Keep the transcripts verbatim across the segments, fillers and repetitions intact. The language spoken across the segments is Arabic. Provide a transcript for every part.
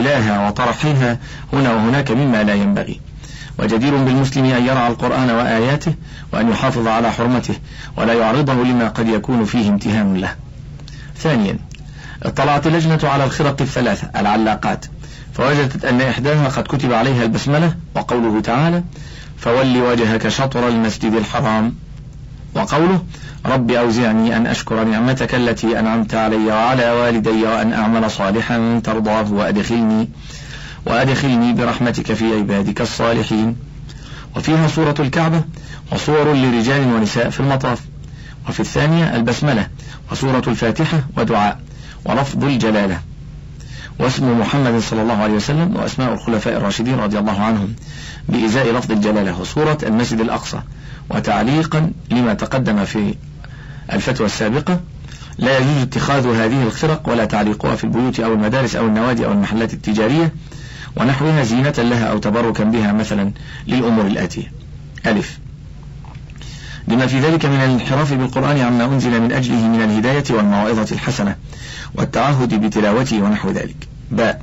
تلاها وطرحها هنا وهناك مما لا ينبغي، وجدير بالمسلم أن يرعى القرآن وآياته وأن يحافظ على حرمته ولا يعرضه لما قد يكون فيه امتهان له. ثانيا، اطلعت اللجنة على الخرق الثلاثة العلاقات، فوجدت أن إحداها قد كتب عليها البسملة وقوله تعالى فول وجهك شطر المسجد الحرام، وقوله رب أوزعني أن أشكر نعمتك التي أنعمت علي وعلى والدي وأن أعمل صالحا ترضاه وأدخلني وأدخلني برحمتك في عبادك الصالحين. وفيها سورة الكعبة وصور لرجال ونساء في المطاف. وفي الثانية البسملة وسورة الفاتحة ودعاء ولفظ الجلالة واسم محمد صلى الله عليه وسلم وأسماء الخلفاء الراشدين رضي الله عنهم بإزاء لفظ الجلالة وسورة المسجد الأقصى. وتعليقا لما تقدم في الفتوى السابقة، لا يجوز اتخاذ هذه الخرق ولا تعليقها في البيوت أو المدارس أو النوادي أو المحلات التجارية ونحوها زينة لها أو تبركا بها مثلا للأمور الآتية: ألف، لما في ذلك من الانحراف بالقرآن عما أنزل من أجله من الهداية والموعظة الحسنة والتعهد بتلاوته ونحو ذلك. باء،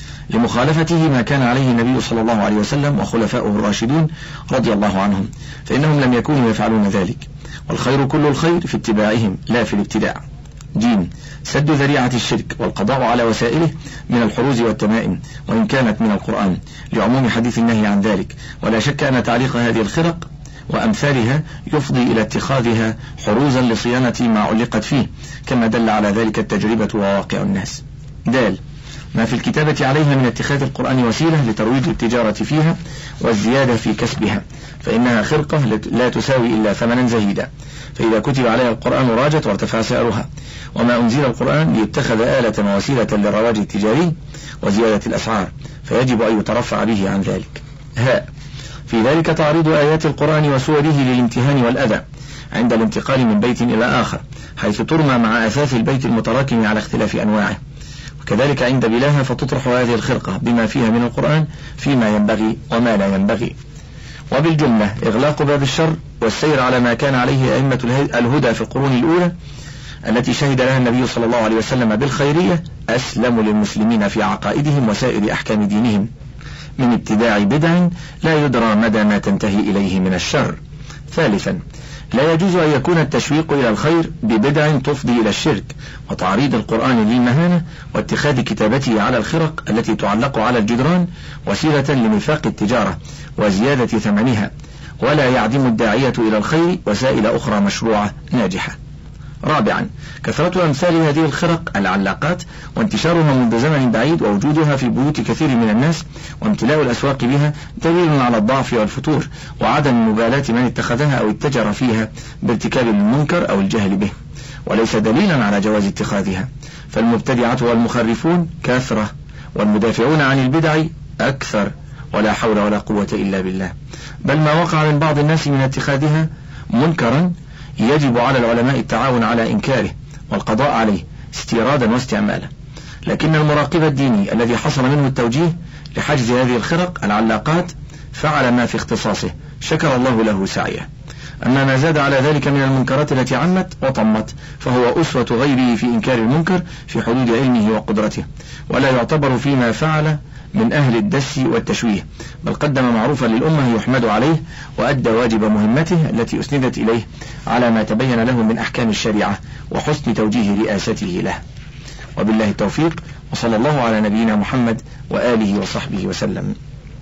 لمخالفته ما كان عليه النبي صلى الله عليه وسلم وخلفاؤه الراشدون رضي الله عنهم، فإنهم لم يكونوا يفعلون ذلك، والخير كل الخير في اتباعهم لا في الابتداع. جيم، سد ذريعة الشرك والقضاء على وسائله من الحروز والتمائم وإن كانت من القرآن لعموم حديث النهي عن ذلك، ولا شك أن تعليق هذه الخرق وأمثالها يفضي إلى اتخاذها حروزا لصيانة ما علقت فيه، كما دل على ذلك التجربة وواقع الناس. دال، ما في الكتابة عليها من اتخاذ القرآن وسيلة لترويج التجارة فيها والزيادة في كسبها، فإنها خرقة لا تساوي إلا ثمنا زهيدا، فإذا كتب عليها القرآن راجت وارتفع سعرها، وما أنزل القرآن ليتخذ آلة ووسيلة للرواج التجاري وزيادة الأسعار، فيجب أن يترفع به عن ذلك. هاء، في ذلك تعريض آيات القرآن وسوره للامتهان والأذى عند الانتقال من بيت إلى آخر، حيث ترمى مع أثاث البيت المتراكم على اختلاف أنواعه، وكذلك عند بلاها فتطرح هذه الخرقة بما فيها من القرآن فيما ينبغي وما لا ينبغي. وبالجملة إغلاق باب الشر والسير على ما كان عليه أئمة الهدى في القرون الأولى التي شهد لها النبي صلى الله عليه وسلم بالخيرية أسلم للمسلمين في عقائدهم وسائر أحكام دينهم من ابتداع بدع لا يدرى مدى ما تنتهي إليه من الشر. ثالثا، لا يجوز أن يكون التشويق إلى الخير ببدع تفضي إلى الشرك وتعريض القرآن للمهانة واتخاذ كتابته على الخرق التي تعلق على الجدران وسيلة لنفاق التجارة وزيادة ثمنها، ولا يعدم الداعية إلى الخير وسائل أخرى مشروعة ناجحة. رابعا، كثرة أمثال هذه الخرق العلاقات وانتشارها منذ زمن بعيد ووجودها في بيوت كثير من الناس وامتلاء الأسواق بها دليل على الضعف والفتور وعدم مبالاة من اتخذها أو اتجر فيها بارتكاب المنكر أو الجهل به، وليس دليلا على جواز اتخاذها، فالمبتدعة والمخرفون كثرة والمدافعون عن البدع أكثر، ولا حول ولا قوة إلا بالله. بل ما وقع من بعض الناس من اتخاذها منكرا يجب على العلماء التعاون على إنكاره والقضاء عليه استيرادا واستعمالا، لكن المراقب الديني الذي حصل منه التوجيه لحجز هذه الخرق العلاقات فعل ما في اختصاصه، شكر الله له سعيه. أما ما زاد على ذلك من المنكرات التي عمت وطمت فهو أسوة غيره في إنكار المنكر في حدود علمه وقدرته، ولا يعتبر فيما فعل من أهل الدس والتشويه، بل قدم معروفا للأمة يحمد عليه وأدى واجب مهمته التي أسندت إليه على ما تبين له من أحكام الشريعة وحسن توجيه رئاسته له. وبالله التوفيق، وصلى الله على نبينا محمد وآله وصحبه وسلم.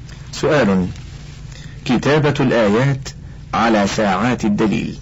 سؤال: كتابة الآيات على ساعات الدليل.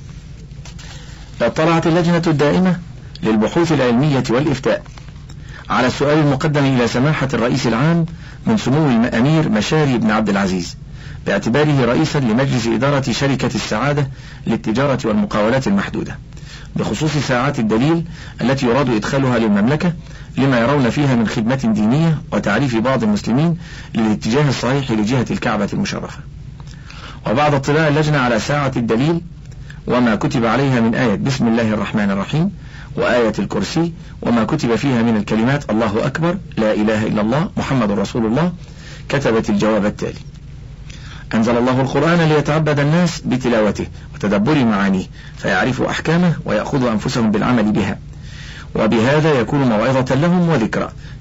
اطلعت اللجنة الدائمة للبحوث العلمية والإفتاء على السؤال المقدم إلى سماحة الرئيس العام من سمو الأمير مشاري بن عبد العزيز باعتباره رئيسا لمجلس إدارة شركة السعادة للتجارة والمقاولات المحدودة بخصوص ساعات الدليل التي يراد إدخالها للمملكة لما يرون فيها من خدمة دينية وتعريف بعض المسلمين للاتجاه الصحيح لجهة الكعبة المشرفة. وبعد اطلاع اللجنة على ساعة الدليل وما كتب عليها من آية بسم الله الرحمن الرحيم وآية الكرسي وما كتب فيها من الكلمات الله أكبر لا إله إلا الله محمد رسول الله، كتبت الجواب التالي: أنزل الله القرآن ليتعبد الناس بتلاوته وتدبر معانيه فيعرفوا أحكامه ويأخذوا أنفسهم بالعمل بها، وبهذا يكون موعظة لهم وذكرى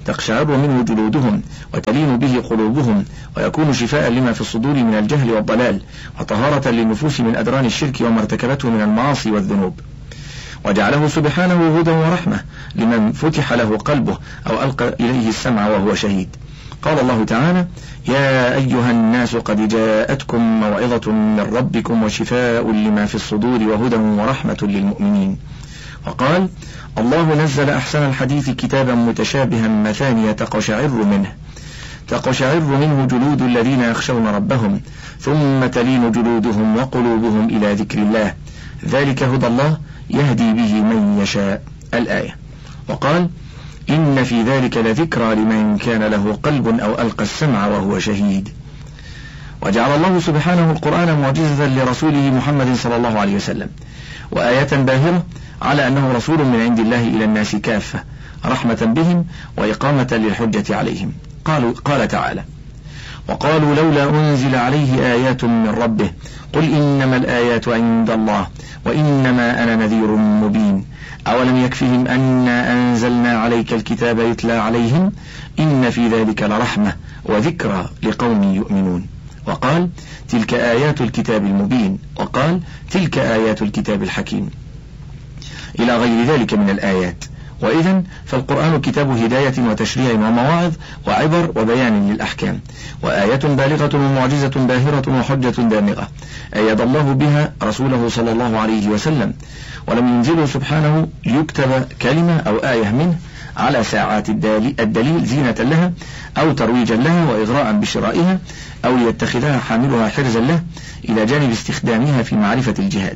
تقشعر منه جلودهم وتلين به قلوبهم، ويكون شفاء لما في الصدور من الجهل والضلال، وطهارة للنفوس من أدران الشرك وما ارتكبته من المعاصي والذنوب. وجعله سبحانه هدى ورحمة لمن فتح له قلبه أو ألقى إليه السمع وهو شهيد. قال الله تعالى: يا أيها الناس قد جاءتكم موعظة من ربكم وشفاء لما في الصدور وهدى ورحمة للمؤمنين. وقال: الله نزل أحسن الحديث كتابا متشابها مثانية تقشعر منه تقشعر منه جلود الذين يخشون ربهم ثم تلين جلودهم وقلوبهم إلى ذكر الله، ذلك هدى الله يهدي به من يشاء. الآية. وقال: إن في ذلك لذكرى لمن كان له قلب أو ألقى السمع وهو شهيد. وجعل الله سبحانه القرآن معجزة لرسوله محمد صلى الله عليه وسلم، وآية باهرة على أنه رسول من عند الله إلى الناس كافة، رحمة بهم وإقامة للحجة عليهم. قالوا قال تعالى: وقالوا لولا أنزل عليه آيات من ربه قل إنما الآيات عند الله وإنما أنا نذير مبين أولم يكفهم أنا أنزلنا عليك الكتاب يتلى عليهم إن في ذلك لرحمة وذكرى لقوم يؤمنون. وقال: تلك آيات الكتاب المبين، وقال: تلك آيات الكتاب الحكيم، إلى غير ذلك من الآيات. وإذن فالقرآن كتاب هداية وتشريع ومواعظ وعبر وبيان للأحكام، وآية بالغة ومعجزة باهرة وحجة دامغة أيد الله بها رسوله صلى الله عليه وسلم، ولم ينزله سبحانه ليكتب كلمة أو آية منه على ساعات الدليل زينة لها أو ترويجا لها وإغراء بشرائها أو ليتخذها حاملها حرزا له إلى جانب استخدامها في معرفة الجهاد.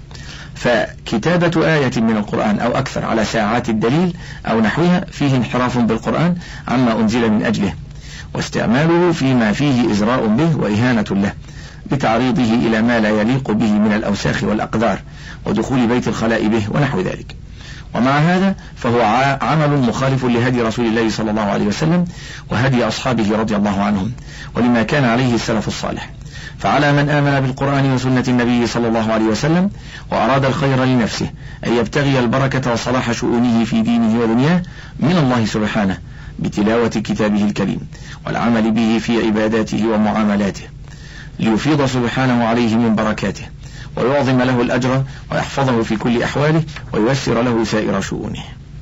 فكتابة آية من القرآن أو أكثر على ساعات الدليل أو نحوها فيه انحراف بالقرآن عما أنزل من أجله، واستعماله فيما فيه إزراء به وإهانة له بتعريضه إلى ما لا يليق به من الأوساخ والأقذار ودخول بيت الخلاء به ونحو ذلك. ومع هذا فهو عمل مخالف لهدي رسول الله صلى الله عليه وسلم وهدي أصحابه رضي الله عنهم ولما كان عليه السلف الصالح. فعلى من آمن بالقرآن وسنة النبي صلى الله عليه وسلم وأراد الخير لنفسه أن يبتغي البركة وصلاح شؤونه في دينه ودنياه من الله سبحانه بتلاوة كتابه الكريم والعمل به في عباداته ومعاملاته، ليفيض سبحانه عليه من بركاته ويعظم له الأجر ويحفظه في كل أحواله وييسر له سائر شؤونه.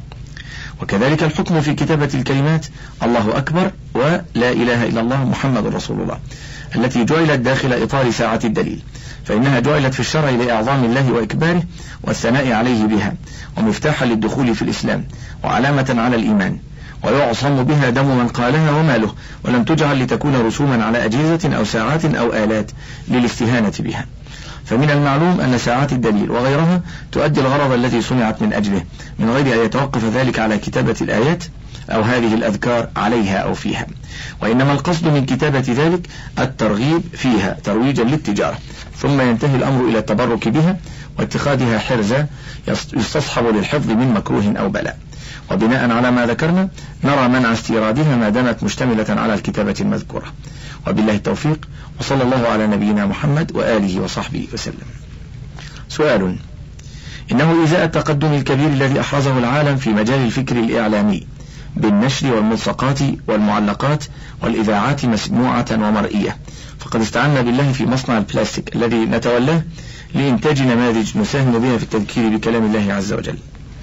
وكذلك الحكم في كتابة الكلمات الله أكبر ولا إله إلا الله محمد رسول الله التي جعلت داخل إطار ساعة الدليل، فإنها جعلت في الشرع لإعظام الله وإكباره والثناء عليه بها ومفتاحا للدخول في الإسلام وعلامة على الإيمان، ويعصم بها دم من قالها وماله، ولم تجعل لتكون رسوما على أجهزة أو ساعات أو آلات للاستهانة بها. فمن المعلوم أن ساعات الدليل وغيرها تؤدي الغرض الذي صنعت من أجله من غير أن يتوقف ذلك على كتابة الآيات أو هذه الأذكار عليها أو فيها، وإنما القصد من كتابة ذلك الترغيب فيها ترويجا للتجارة، ثم ينتهي الأمر إلى التبرك بها واتخاذها حرزا يستصحب للحفظ من مكروه أو بلاء. وبناء على ما ذكرنا نرى منع استيرادها ما دامت مشتملة على الكتابة المذكورة. وبالله التوفيق، وصلى الله على نبينا محمد وآله وصحبه وسلم. سؤال: إنه إزاء التقدم الكبير الذي أحرزه العالم في مجال الفكر الإعلامي بالنشر والملصقات والمعلقات والإذاعات مسموعة ومرئية، فقد استعنا بالله في مصنع البلاستيك الذي نتولاه لإنتاج نماذج نساهم بها في التذكير بكلام الله عز وجل،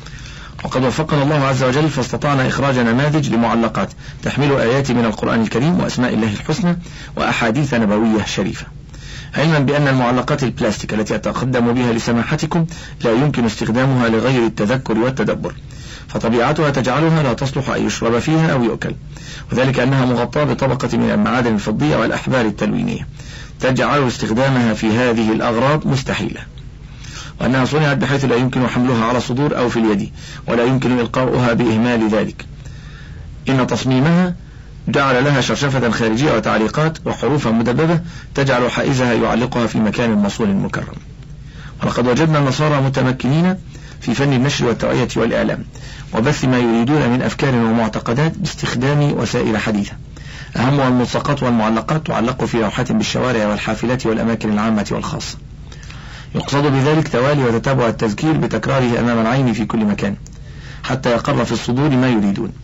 وقد وفقنا الله عز وجل فاستطعنا إخراج نماذج لمعلقات تحمل آيات من القرآن الكريم وأسماء الله الحسنى وأحاديث نبوية شريفة، علما بأن المعلقات البلاستيك التي أتقدم بها لسماحتكم لا يمكن استخدامها لغير التذكر والتدبر، فطبيعتها تجعلها لا تصلح أن يشرب فيها أو يؤكل، وذلك أنها مغطاة بطبقة من المعادن الفضية والأحبار التلوينية تجعل استخدامها في هذه الأغراض مستحيلة، وأنها صنعت بحيث لا يمكن حملها على الصدور أو في اليد ولا يمكن إلقاؤها بإهمال ذلك. إن تصميمها جعل لها شرشفة خارجية وتعليقات وحروفا مدببة تجعل حائزها يعلقها في مكان مصون مكرم. ولقد وجدنا النصارى متمكنين في فن النشر والتوعية والإعلام وبث ما يريدون من أفكار ومعتقدات باستخدام وسائل حديثة، أهمها الملصقات والمعلقات تعلق في لوحات بالشوارع والحافلات والأماكن العامة والخاصة، يقصد بذلك توالي وتتابع التذكير بتكراره أمام العين في كل مكان حتى يقر في الصدور ما يريدون.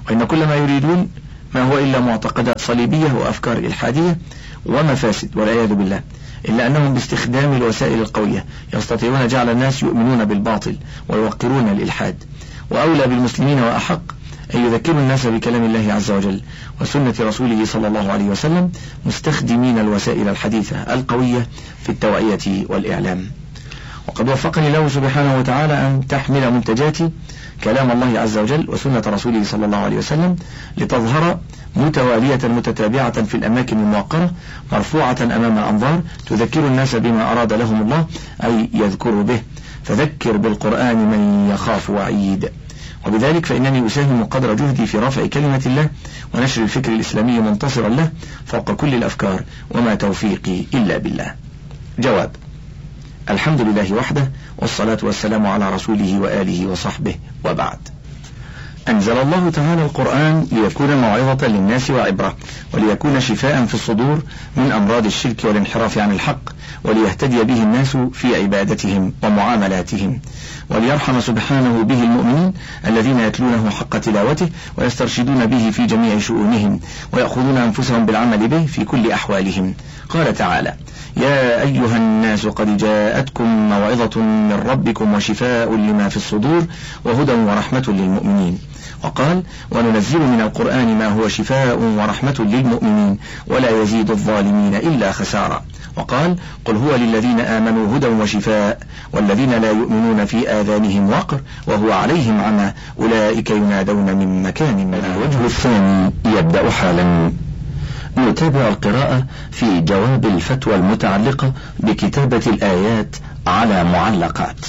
وإن كل ما يريدون ما هو إلا معتقدات صليبية وأفكار إلحادية ومفاسد والعياذ بالله، إلا أنهم باستخدام الوسائل القوية يستطيعون جعل الناس يؤمنون بالباطل ويوقرون الإلحاد. وأولى بالمسلمين وأحق أن يذكروا الناس بكلام الله عز وجل وسنة رسوله صلى الله عليه وسلم، مستخدمين الوسائل الحديثة القوية في التوعية والإعلام. وقد وفقني الله سبحانه وتعالى أن تحمل منتجاتي كلام الله عز وجل وسنة رسوله صلى الله عليه وسلم لتظهر متوالية متتابعة في الأماكن الموقرة، مرفوعة أمام الأنظار، تذكر الناس بما أراد لهم الله أي يذكروا به، فذكر بالقرآن من يخاف وعيد. وبذلك فإنني أساهم قدر جهدي في رفع كلمة الله ونشر الفكر الإسلامي منتصرا له فوق كل الأفكار، وما توفيقي إلا بالله. جواب: الحمد لله وحده، والصلاة والسلام على رسوله وآله وصحبه، وبعد. أنزل الله تعالى القرآن ليكون موعظة للناس وعبرة، وليكون شفاء في الصدور من أمراض الشرك والانحراف عن الحق، وليهتدي به الناس في عبادتهم ومعاملاتهم، وليرحم سبحانه به المؤمنين الذين يتلونه حق تلاوته ويسترشدون به في جميع شؤونهم، ويأخذون أنفسهم بالعمل به في كل أحوالهم. قال تعالى: يا أيها الناس قد جاءتكم موعظة من ربكم وشفاء لما في الصدور وهدى ورحمة للمؤمنين. وقال: وننزل من القرآن ما هو شفاء ورحمة للمؤمنين ولا يزيد الظالمين إلا خسارا. وقال: قل هو للذين آمنوا هدى وشفاء والذين لا يؤمنون في آذانهم وقر وهو عليهم عمى أولئك ينادون من مكان بعيد. الوجه الثاني يبدأ حالا. نتابع القراءة في جواب الفتوى المتعلقة بكتابة الآيات على معلقات.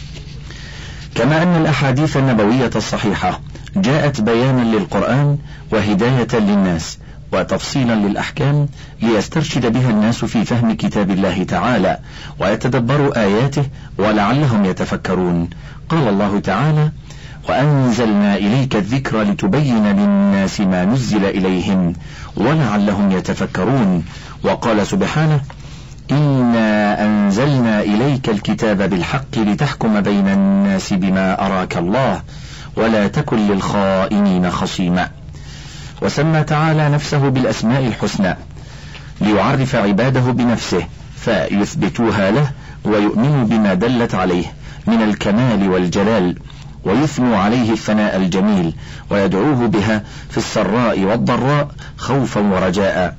كما أن الأحاديث النبوية الصحيحة جاءت بيانا للقرآن وهداية للناس وتفصيلا للأحكام ليسترشد بها الناس في فهم كتاب الله تعالى ويتدبروا آياته ولعلهم يتفكرون. قال الله تعالى: وأنزلنا إليك الذكر لتبين للناس ما نزل إليهم ولعلهم يتفكرون. وقال سبحانه: إنا أنزلنا إليك الكتاب بالحق لتحكم بين الناس بما أراك الله ولا تكن للخائنين خصيما. وسمى تعالى نفسه بالأسماء الحسنى ليعرف عباده بنفسه فيثبتوها له ويؤمنوا بما دلت عليه من الكمال والجلال، ويثنوا عليه الثناء الجميل ويدعوه بها في السراء والضراء خوفا ورجاء،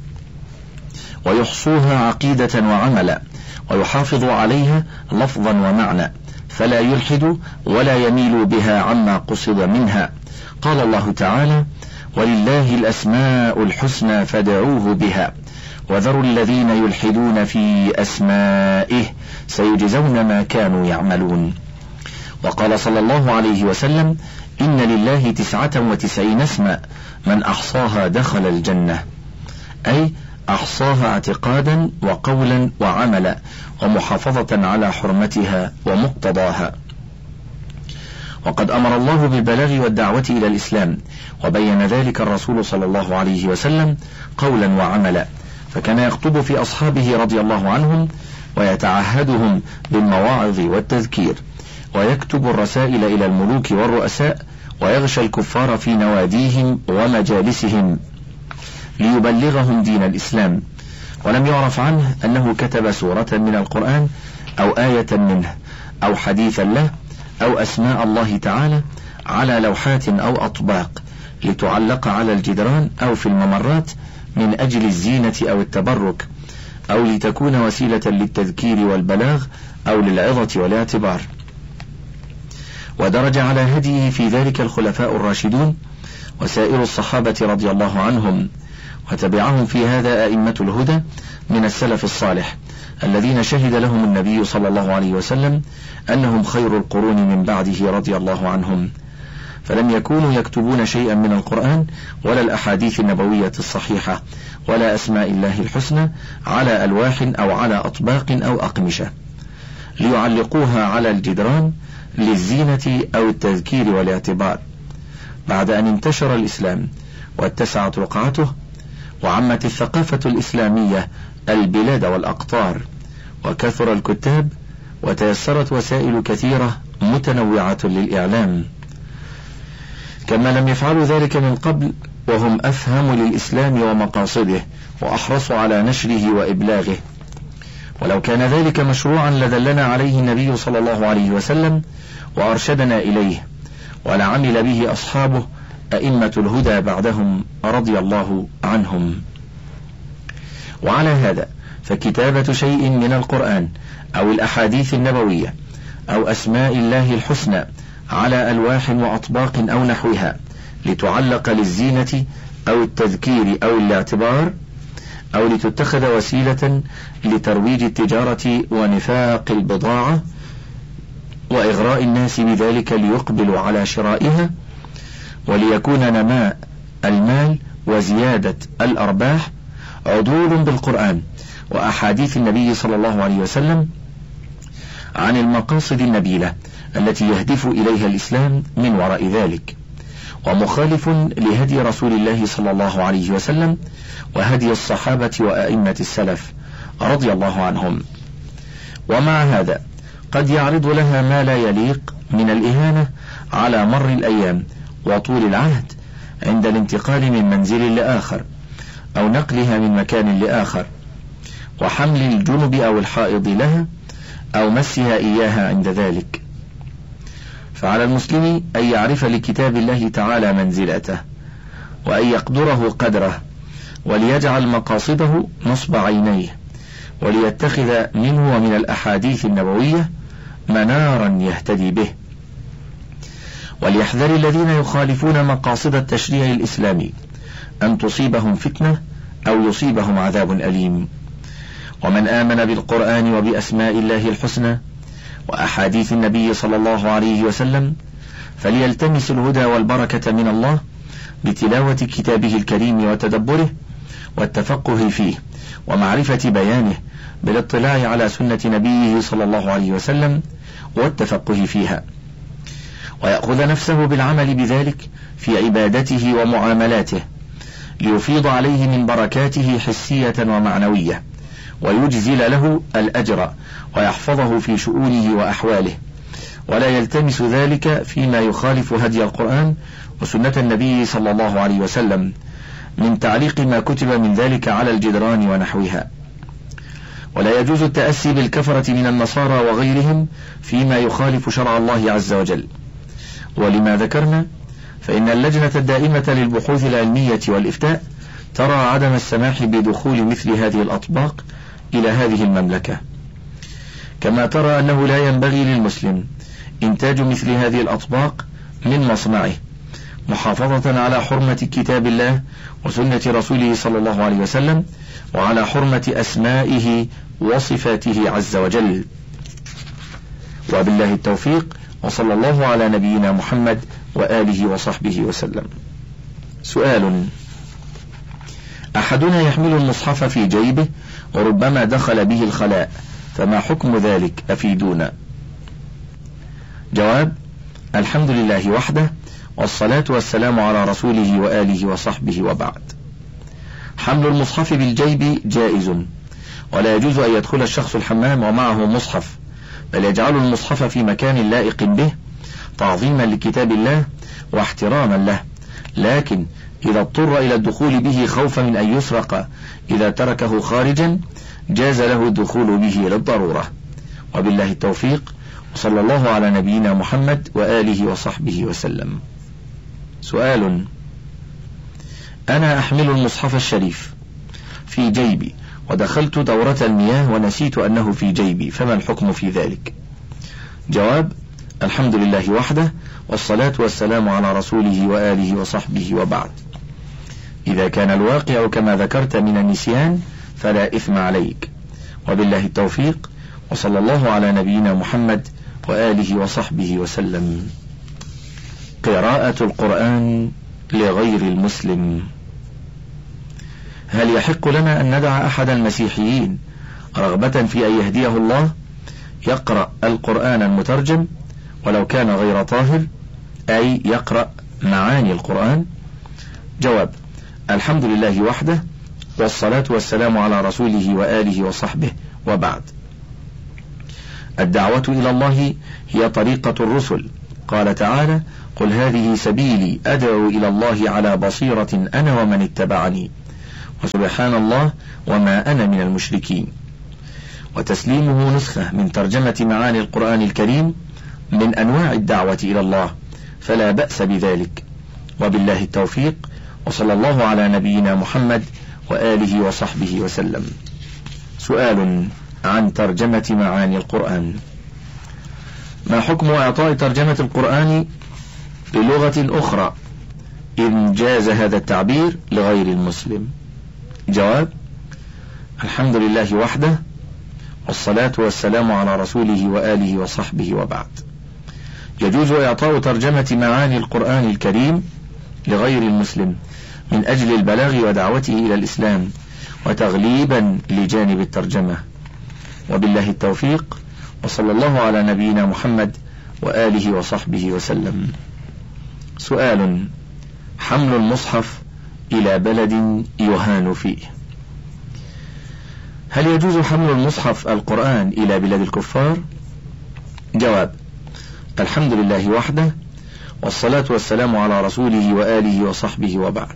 ويحصوها عقيدة وعملا، ويحافظوا عليها لفظا ومعنى، فلا يلحدوا ولا يميلوا بها عما قصد منها. قال الله تعالى: ولله الأسماء الحسنى فادعوه بها وذروا الذين يلحدون في أسمائه سيجزون ما كانوا يعملون. وقال صلى الله عليه وسلم: إن لله تسعة وتسعين اسما من أحصاها دخل الجنة، أي أحصاها اعتقادا وقولا وعملا ومحافظة على حرمتها ومقتضاها. وقد أمر الله بالبلاغ والدعوة إلى الإسلام، وبين ذلك الرسول صلى الله عليه وسلم قولا وعملا، فكان يخطب في أصحابه رضي الله عنهم ويتعهدهم بالمواعظ والتذكير، ويكتب الرسائل إلى الملوك والرؤساء، ويغشى الكفار في نواديهم ومجالسهم ليبلغهم دين الإسلام. ولم يعرف عنه أنه كتب سورة من القرآن أو آية منه أو حديثا له أو أسماء الله تعالى على لوحات أو أطباق لتعلق على الجدران أو في الممرات من أجل الزينة أو التبرك، أو لتكون وسيلة للتذكير والبلاغ أو للعظة والاعتبار. ودرج على هديه في ذلك الخلفاء الراشدون وسائر الصحابة رضي الله عنهم، وتبعهم في هذا أئمة الهدى من السلف الصالح الذين شهد لهم النبي صلى الله عليه وسلم أنهم خير القرون من بعده رضي الله عنهم، فلم يكونوا يكتبون شيئا من القرآن ولا الأحاديث النبوية الصحيحة ولا أسماء الله الحسنى على ألواح أو على أطباق أو أقمشة ليعلقوها على الجدران للزينة أو التذكير والاعتبار. بعد أن انتشر الإسلام واتسعت رقعته وعمت الثقافة الإسلامية البلاد والأقطار وكثر الكتاب وتيسرت وسائل كثيرة متنوعة للإعلام، كما لم يفعلوا ذلك من قبل، وهم أفهم للإسلام ومقاصده وأحرص على نشره وإبلاغه. ولو كان ذلك مشروعا لدلنا عليه النبي صلى الله عليه وسلم وأرشدنا إليه، ولعمل به أصحابه أئمة الهدى بعدهم رضي الله عنهم. وعلى هذا فكتابة شيء من القرآن أو الأحاديث النبوية أو أسماء الله الحسنى على ألواح وأطباق أو نحوها لتعلق للزينة أو التذكير أو الاعتبار، أو لتتخذ وسيلة لترويج التجارة ونفاق البضاعة وإغراء الناس بذلك ليقبلوا على شرائها، وليكون نماء المال وزيادة الأرباح، عدول بالقرآن وأحاديث النبي صلى الله عليه وسلم عن المقاصد النبيلة التي يهدف إليها الإسلام من وراء ذلك، ومخالف لهدي رسول الله صلى الله عليه وسلم وهدي الصحابة وأئمة السلف رضي الله عنهم. ومع هذا قد يعرض لها ما لا يليق من الإهانة على مر الأيام وطول العهد عند الانتقال من منزل لآخر، أو نقلها من مكان لآخر، وحمل الجنب أو الحائض لها، أو مسها إياها عند ذلك. فعلى المسلم أن يعرف لكتاب الله تعالى منزلته، وأن يقدره قدره، وليجعل مقاصده نصب عينيه، وليتخذ منه ومن الأحاديث النبوية منارا يهتدي به. وليحذر الذين يخالفون مقاصد التشريع الإسلامي أن تصيبهم فتنة أو يصيبهم عذاب أليم. ومن آمن بالقرآن وبأسماء الله الحسنى وأحاديث النبي صلى الله عليه وسلم فليلتمس الهدى والبركة من الله بتلاوة كتابه الكريم وتدبره والتفقه فيه ومعرفة بيانه بالاطلاع على سنة نبيه صلى الله عليه وسلم والتفقه فيها، ويأخذ نفسه بالعمل بذلك في عبادته ومعاملاته ليفيض عليه من بركاته حسية ومعنوية، ويجزل له الأجر ويحفظه في شؤونه وأحواله، ولا يلتمس ذلك فيما يخالف هدي القرآن وسنة النبي صلى الله عليه وسلم من تعليق ما كتب من ذلك على الجدران ونحوها. ولا يجوز التأسي بالكفرة من النصارى وغيرهم فيما يخالف شرع الله عز وجل. ولما ذكرنا فإن اللجنة الدائمة للبحوث العلمية والإفتاء ترى عدم السماح بدخول مثل هذه الأطباق إلى هذه المملكة، كما ترى أنه لا ينبغي للمسلم إنتاج مثل هذه الأطباق من مصنعه، محافظة على حرمة كتاب الله وسنة رسوله صلى الله عليه وسلم، وعلى حرمة أسمائه وصفاته عز وجل. وبالله التوفيق، وصلى الله على نبينا محمد وآله وصحبه وسلم. سؤال: أحدنا يحمل المصحف في جيبه وربما دخل به الخلاء، فما حكم ذلك؟ أفيدونا. جواب: الحمد لله وحده، والصلاة والسلام على رسوله وآله وصحبه، وبعد. حمل المصحف بالجيب جائز، ولا يجوز أن يدخل الشخص الحمام ومعه مصحف، بل يجعل المصحف في مكان لائق به تعظيما لكتاب الله واحتراما له، لكن إذا اضطر إلى الدخول به خوفا من أن يسرق إذا تركه خارجا جاز له الدخول به للضرورة. وبالله التوفيق، وصلى الله على نبينا محمد وآله وصحبه وسلم. سؤال: أنا أحمل المصحف الشريف في جيبي ودخلت دورة المياه ونسيت أنه في جيبي، فما الحكم في ذلك؟ جواب: الحمد لله وحده، والصلاة والسلام على رسوله وآله وصحبه، وبعد. إذا كان الواقع كما ذكرت من النسيان فلا إثم عليك، وبالله التوفيق، وصلى الله على نبينا محمد وآله وصحبه وسلم. قراءة القرآن لغير المسلم: هل يحق لنا أن ندع أحد المسيحيين رغبة في أن يهديه الله يقرأ القرآن المترجم ولو كان غير طاهر، أي يقرأ معاني القرآن؟ جواب: الحمد لله وحده، والصلاة والسلام على رسوله وآله وصحبه، وبعد. الدعوة إلى الله هي طريقة الرسل، قال تعالى: قل هذه سبيلي أدعو إلى الله على بصيرة أنا ومن اتبعني وسبحان الله وما أنا من المشركين. وتسليمه نسخة من ترجمة معاني القرآن الكريم من أنواع الدعوة إلى الله، فلا بأس بذلك، وبالله التوفيق، وصلى الله على نبينا محمد وآله وصحبه وسلم. سؤال عن ترجمة معاني القرآن: ما حكم إعطاء ترجمة القرآن بلغة أخرى إن جاز هذا التعبير لغير المسلم؟ جواب: الحمد لله وحده، والصلاة والسلام على رسوله وآله وصحبه وبعد. يجوز إعطاء ترجمة معاني القرآن الكريم لغير المسلم من أجل البلاغ ودعوته إلى الإسلام وتغليبا لجانب الترجمة، وبالله التوفيق، وصلى الله على نبينا محمد وآله وصحبه وسلم. سؤال: حمل المصحف إلى بلد يهان فيه، هل يجوز حمل المصحف القرآن إلى بلاد الكفار؟ جواب: الحمد لله وحده، والصلاة والسلام على رسوله وآله وصحبه وبعد.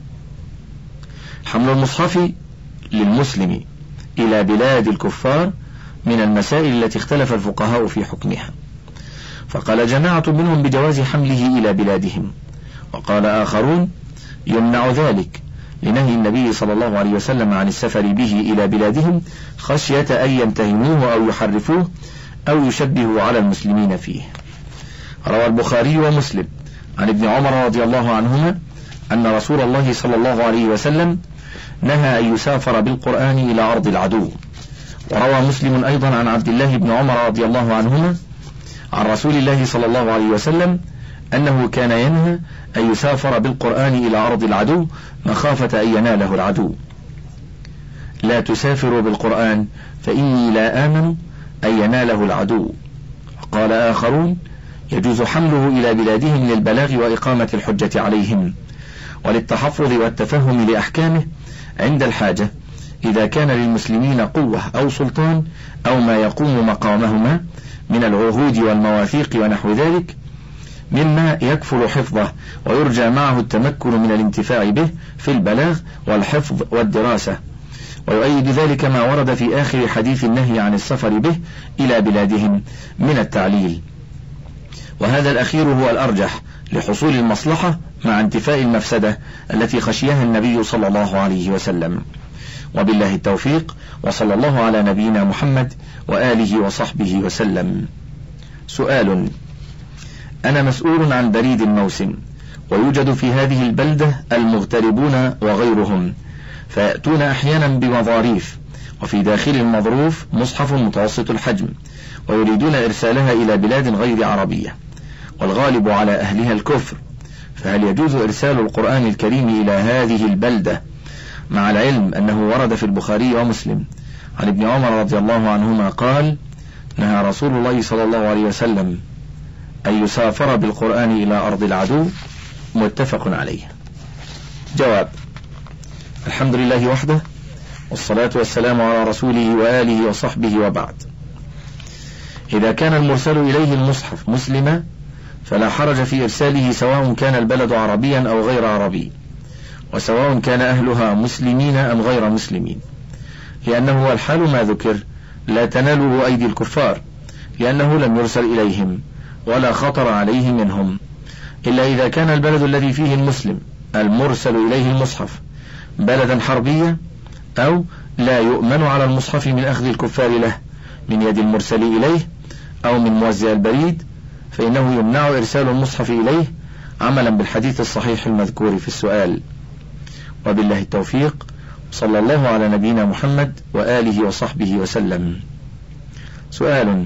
حمل المصحف للمسلم إلى بلاد الكفار من المسائل التي اختلف الفقهاء في حكمها، فقال جماعة منهم بجواز حمله إلى بلادهم، وقال آخرون يمنع ذلك لنهي النبي صلى الله عليه وسلم عن السفر به إلى بلادهم خشية أن يمتهنوه أو يحرفوه أو يشبهوا على المسلمين فيه. روى البخاري ومسلم عن ابن عمر رضي الله عنهما أن رسول الله صلى الله عليه وسلم نهى أن يسافر بالقرآن إلى أرض العدو. وروى مسلم أيضا عن عبد الله بن عمر رضي الله عنهما عن رسول الله صلى الله عليه وسلم أنه كان ينهى أن يسافر بالقرآن إلى أرض العدو مخافة أن يناله العدو. لا تسافروا بالقرآن فإني لا آمن أن يناله العدو. قال آخرون يجوز حمله إلى بلادهم للبلاغ وإقامة الحجة عليهم وللتحفظ والتفهم لأحكامه عند الحاجة، إذا كان للمسلمين قوة أو سلطان أو ما يقوم مقامهما من العهود والمواثيق ونحو ذلك، مما يكفل حفظه ويرجى معه التمكن من الانتفاع به في البلاغ والحفظ والدراسة. ويؤيد ذلك ما ورد في آخر حديث النهي عن السفر به إلى بلادهم من التعليل، وهذا الأخير هو الأرجح لحصول المصلحة مع انتفاء المفسدة التي خشيها النبي صلى الله عليه وسلم. وبالله التوفيق، وصلى الله على نبينا محمد وآله وصحبه وسلم. سؤال: أنا مسؤول عن بريد الموسم، ويوجد في هذه البلدة المغتربون وغيرهم، فيأتون أحيانا بمظاريف، وفي داخل المظروف مصحف متوسط الحجم، ويريدون إرسالها إلى بلاد غير عربية، والغالب على أهلها الكفر، فهل يجوز إرسال القرآن الكريم إلى هذه البلدة، مع العلم أنه ورد في البخاري ومسلم عن ابن عمر رضي الله عنهما قال: نهى رسول الله صلى الله عليه وسلم أن يسافر بالقرآن إلى أرض العدو، متفق عليه. جواب: الحمد لله وحده، والصلاة والسلام على رسوله وآله وصحبه وبعد. إذا كان المرسل إليه المصحف مسلما فلا حرج في إرساله، سواء كان البلد عربيا أو غير عربي، وسواء كان أهلها مسلمين أم غير مسلمين، لأنه هو الحال ما ذكر لا تناله أيدي الكفار، لأنه لم يرسل إليهم ولا خطر عليه منهم، إلا إذا كان البلد الذي فيه المسلم المرسل إليه المصحف بلدا حربيا، أو لا يؤمن على المصحف من أخذ الكفار له من يد المرسل إليه أو من موزع البريد، فإنه يمنع إرسال المصحف إليه عملا بالحديث الصحيح المذكور في السؤال. وبالله التوفيق، صلى الله على نبينا محمد وآله وصحبه وسلم. سؤال: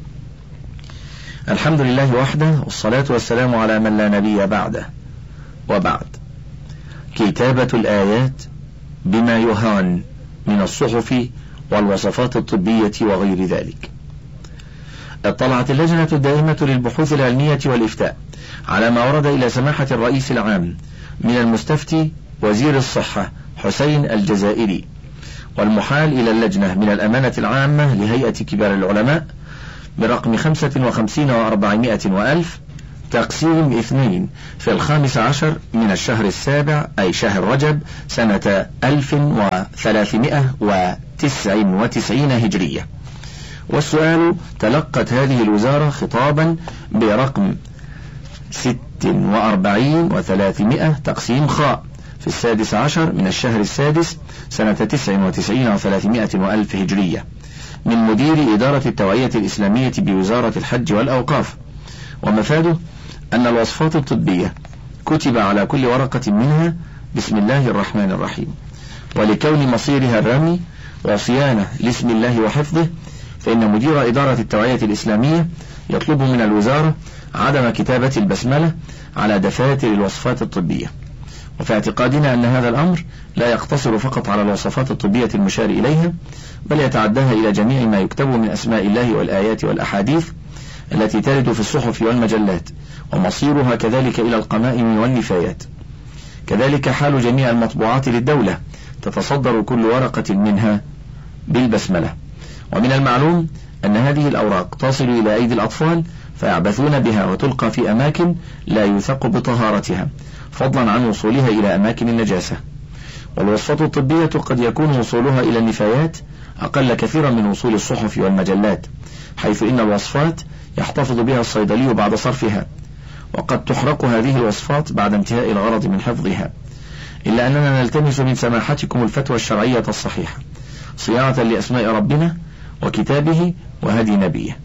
الحمد لله وحده، والصلاة والسلام على من لا نبي بعده، وبعد. كتابة الآيات بما يهان من الصحف والوصفات الطبية وغير ذلك. اطلعت اللجنة الدائمة للبحوث العلمية والإفتاء على ما ورد إلى سماحة الرئيس العام من المستفتي وزير الصحة حسين الجزائري، والمحال إلى اللجنة من الأمانة العامة لهيئة كبار العلماء برقم خمسة وخمسين وأربعمائة وألف تقسيم اثنين في الخامس عشر من الشهر السابع أي شهر رجب سنة ألف وثلاثمائة وتسع وتسعين هجرية. والسؤال: تلقت هذه الوزارة خطابا برقم ست وأربعين وثلاثمائة تقسيم خاء في السادس عشر من الشهر السادس سنة تسع وتسعين وثلاثمائة وألف هجرية من مدير إدارة التوعية الإسلامية بوزارة الحج والأوقاف، ومفاده أن الوصفات الطبية كتب على كل ورقة منها بسم الله الرحمن الرحيم، ولكون مصيرها الرمي وصيانة لاسم الله وحفظه، فإن مدير إدارة التوعية الإسلامية يطلب من الوزارة عدم كتابة البسملة على دفاتر الوصفات الطبية. وفي اعتقادنا أن هذا الأمر لا يقتصر فقط على الوصفات الطبية المشار إليها، بل يتعداها إلى جميع ما يكتب من أسماء الله والآيات والأحاديث التي ترد في الصحف والمجلات، ومصيرها كذلك إلى القمائم والنفايات. كذلك حال جميع المطبوعات للدولة تتصدر كل ورقة منها بالبسملة. ومن المعلوم أن هذه الأوراق تصل إلى أيدي الأطفال فيعبثون بها وتلقى في أماكن لا يثق بطهارتها، فضلا عن وصولها إلى أماكن النجاسة. والوصفات الطبية قد يكون وصولها إلى النفايات أقل كثيرا من وصول الصحف والمجلات، حيث إن الوصفات يحتفظ بها الصيدلي بعد صرفها، وقد تحرق هذه الوصفات بعد انتهاء الغرض من حفظها. إلا أننا نلتمس من سماحتكم الفتوى الشرعية الصحيحة صيانة لأسماء ربنا وكتابه وهدي نبيه،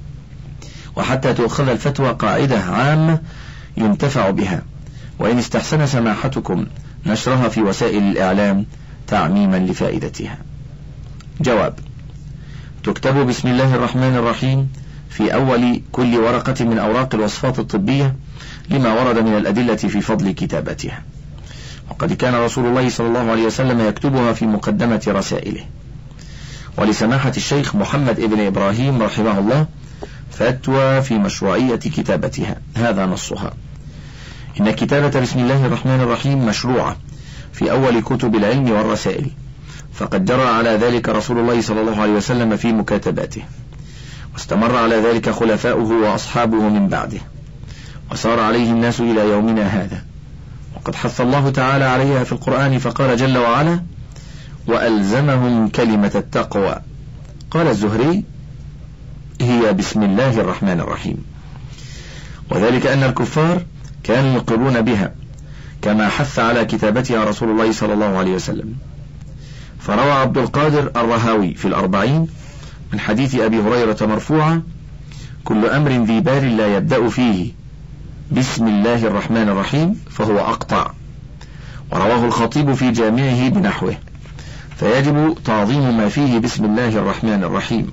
وحتى تؤخذ الفتوى قاعدة عامة ينتفع بها، وإن استحسن سماحتكم نشرها في وسائل الإعلام تعميما لفائدتها. جواب: تكتب بسم الله الرحمن الرحيم في أول كل ورقة من أوراق الوصفات الطبية لما ورد من الأدلة في فضل كتابتها، وقد كان رسول الله صلى الله عليه وسلم يكتبها في مقدمة رسائله. ولسماحة الشيخ محمد ابن إبراهيم رحمه الله فتوى في مشروعية كتابتها، هذا نصها: إن كتابة بسم الله الرحمن الرحيم مشروعة في أول كتب العلم والرسائل، فقد جرى على ذلك رسول الله صلى الله عليه وسلم في مكاتباته، واستمر على ذلك خلفاؤه وأصحابه من بعده، وسار عليه الناس إلى يومنا هذا. وقد حث الله تعالى عليها في القرآن فقال جل وعلا: وألزمهم كلمة التقوى. قال الزهري: هي بسم الله الرحمن الرحيم، وذلك أن الكفار كانوا يقرون بها كما حث على كتابتها رسول الله صلى الله عليه وسلم. فروى عبد القادر الرهاوي في الأربعين من حديث أبي هريرة مرفوعا: كل أمر ذي بال لا يبدأ فيه بسم الله الرحمن الرحيم فهو أقطع. ورواه الخطيب في جامعه بنحوه، فيجب تعظيم ما فيه بسم الله الرحمن الرحيم،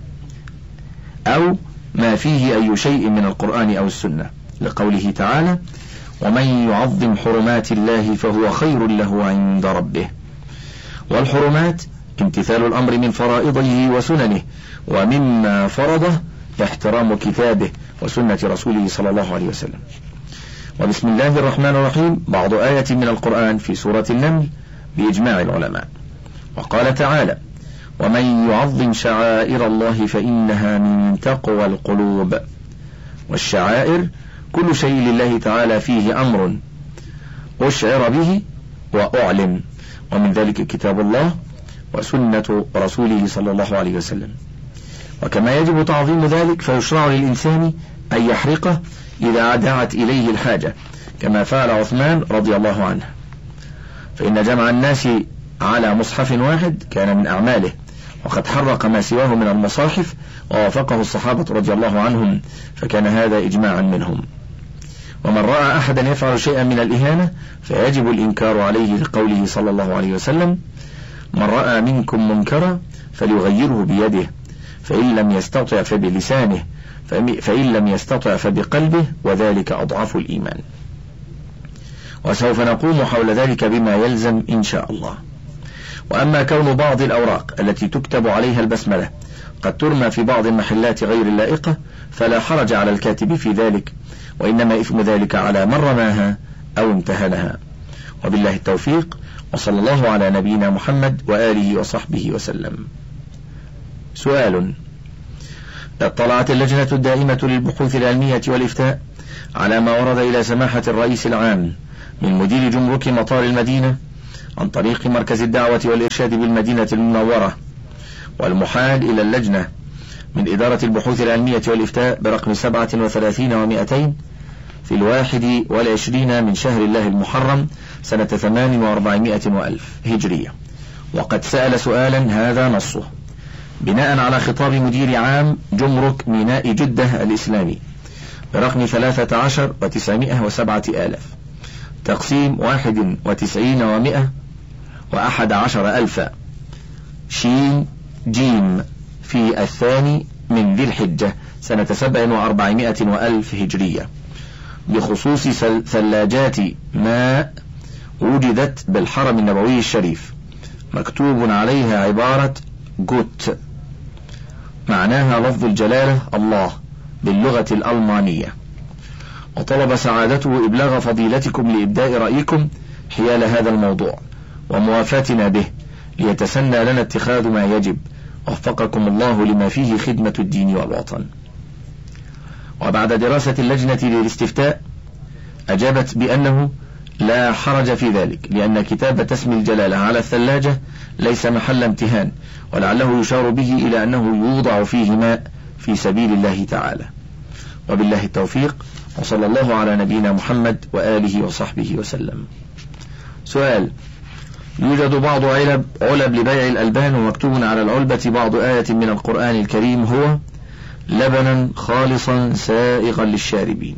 أو ما فيه أي شيء من القرآن أو السنة، لقوله تعالى: ومن يعظم حرمات الله فهو خير له عند ربه. والحرمات امتثال الأمر من فرائضه وسننه، ومما فرضه احترام كتابه وسنة رسوله صلى الله عليه وسلم. وبسم الله الرحمن الرحيم بعض آية من القرآن في سورة النمل بإجماع العلماء. وقال تعالى: ومن يعظم شعائر الله فإنها من تقوى القلوب. والشعائر كل شيء لله تعالى فيه أمر أشعر به وأعلن، ومن ذلك كتاب الله وسنة رسوله صلى الله عليه وسلم. وكما يجب تعظيم ذلك فيشرع للإنسان أن يحرقه إذا دعت إليه الحاجة، كما فعل عثمان رضي الله عنه، فإن جمع الناس على مصحف واحد كان من أعماله، وقد حرق ما سواه من المصاحف ووافقه الصحابة رضي الله عنهم، فكان هذا إجماعا منهم. ومن رأى أحدا يفعل شيئا من الإهانة فيجب الإنكار عليه، لقوله صلى الله عليه وسلم: من رأى منكم منكرا فليغيره بيده، فإن لم يستطع فبلسانه، فإن لم يستطع فبقلبه، وذلك أضعف الإيمان. وسوف نقوم حول ذلك بما يلزم إن شاء الله. وأما كون بعض الأوراق التي تكتب عليها البسملة قد ترمى في بعض المحلات غير اللائقة فلا حرج على الكاتب في ذلك، وإنما إثم ذلك على من رماها أو امتهنها. وبالله التوفيق، وصلى الله على نبينا محمد وآله وصحبه وسلم. سؤال: اطلعت اللجنة الدائمة للبحوث العلمية والإفتاء على ما ورد إلى سماحة الرئيس العام من مدير جمرك مطار المدينة عن طريق مركز الدعوة والإرشاد بالمدينة المنورة، والمحال إلى اللجنة من إدارة البحوث العلمية والإفتاء برقم سبعة وثلاثين ومائتين في الواحد والعشرين من شهر الله المحرم سنة ثمان وأربعمائة وألف هجرية. وقد سأل سؤالا هذا نصه بناء على خطاب مدير عام جمرك ميناء جدة الإسلامي برقم ثلاثة عشر وتسعمائة وسبعة آلاف تقسيم واحد وتسعين ومائة وأحد عشر ألفا شين جيم في الثاني من ذي الحجة سنة سبع وأربعمائة وألف هجرية بخصوص ثلاجات ماء وجدت بالحرم النبوي الشريف مكتوب عليها عبارة جوت معناها لفظ الجلالة الله باللغة الألمانية، وطلب سعادته إبلاغ فضيلتكم لإبداء رأيكم حيال هذا الموضوع وموافاتنا به ليتسنى لنا اتخاذ ما يجب، وفقكم الله لما فيه خدمة الدين والوطن. وبعد دراسة اللجنة للاستفتاء أجابت بأنه لا حرج في ذلك، لأن كتابة اسم الجلالة على الثلاجة ليس محل امتهان، ولعله يشار به إلى أنه يوضع فيه ماء في سبيل الله تعالى. وبالله التوفيق، وصلى الله على نبينا محمد وآله وصحبه وسلم. سؤال: يوجد بعض علب علب لبيع الألبان ومكتوب على العلبة بعض آية من القرآن الكريم هو لبنا خالصا سائغا للشاربين،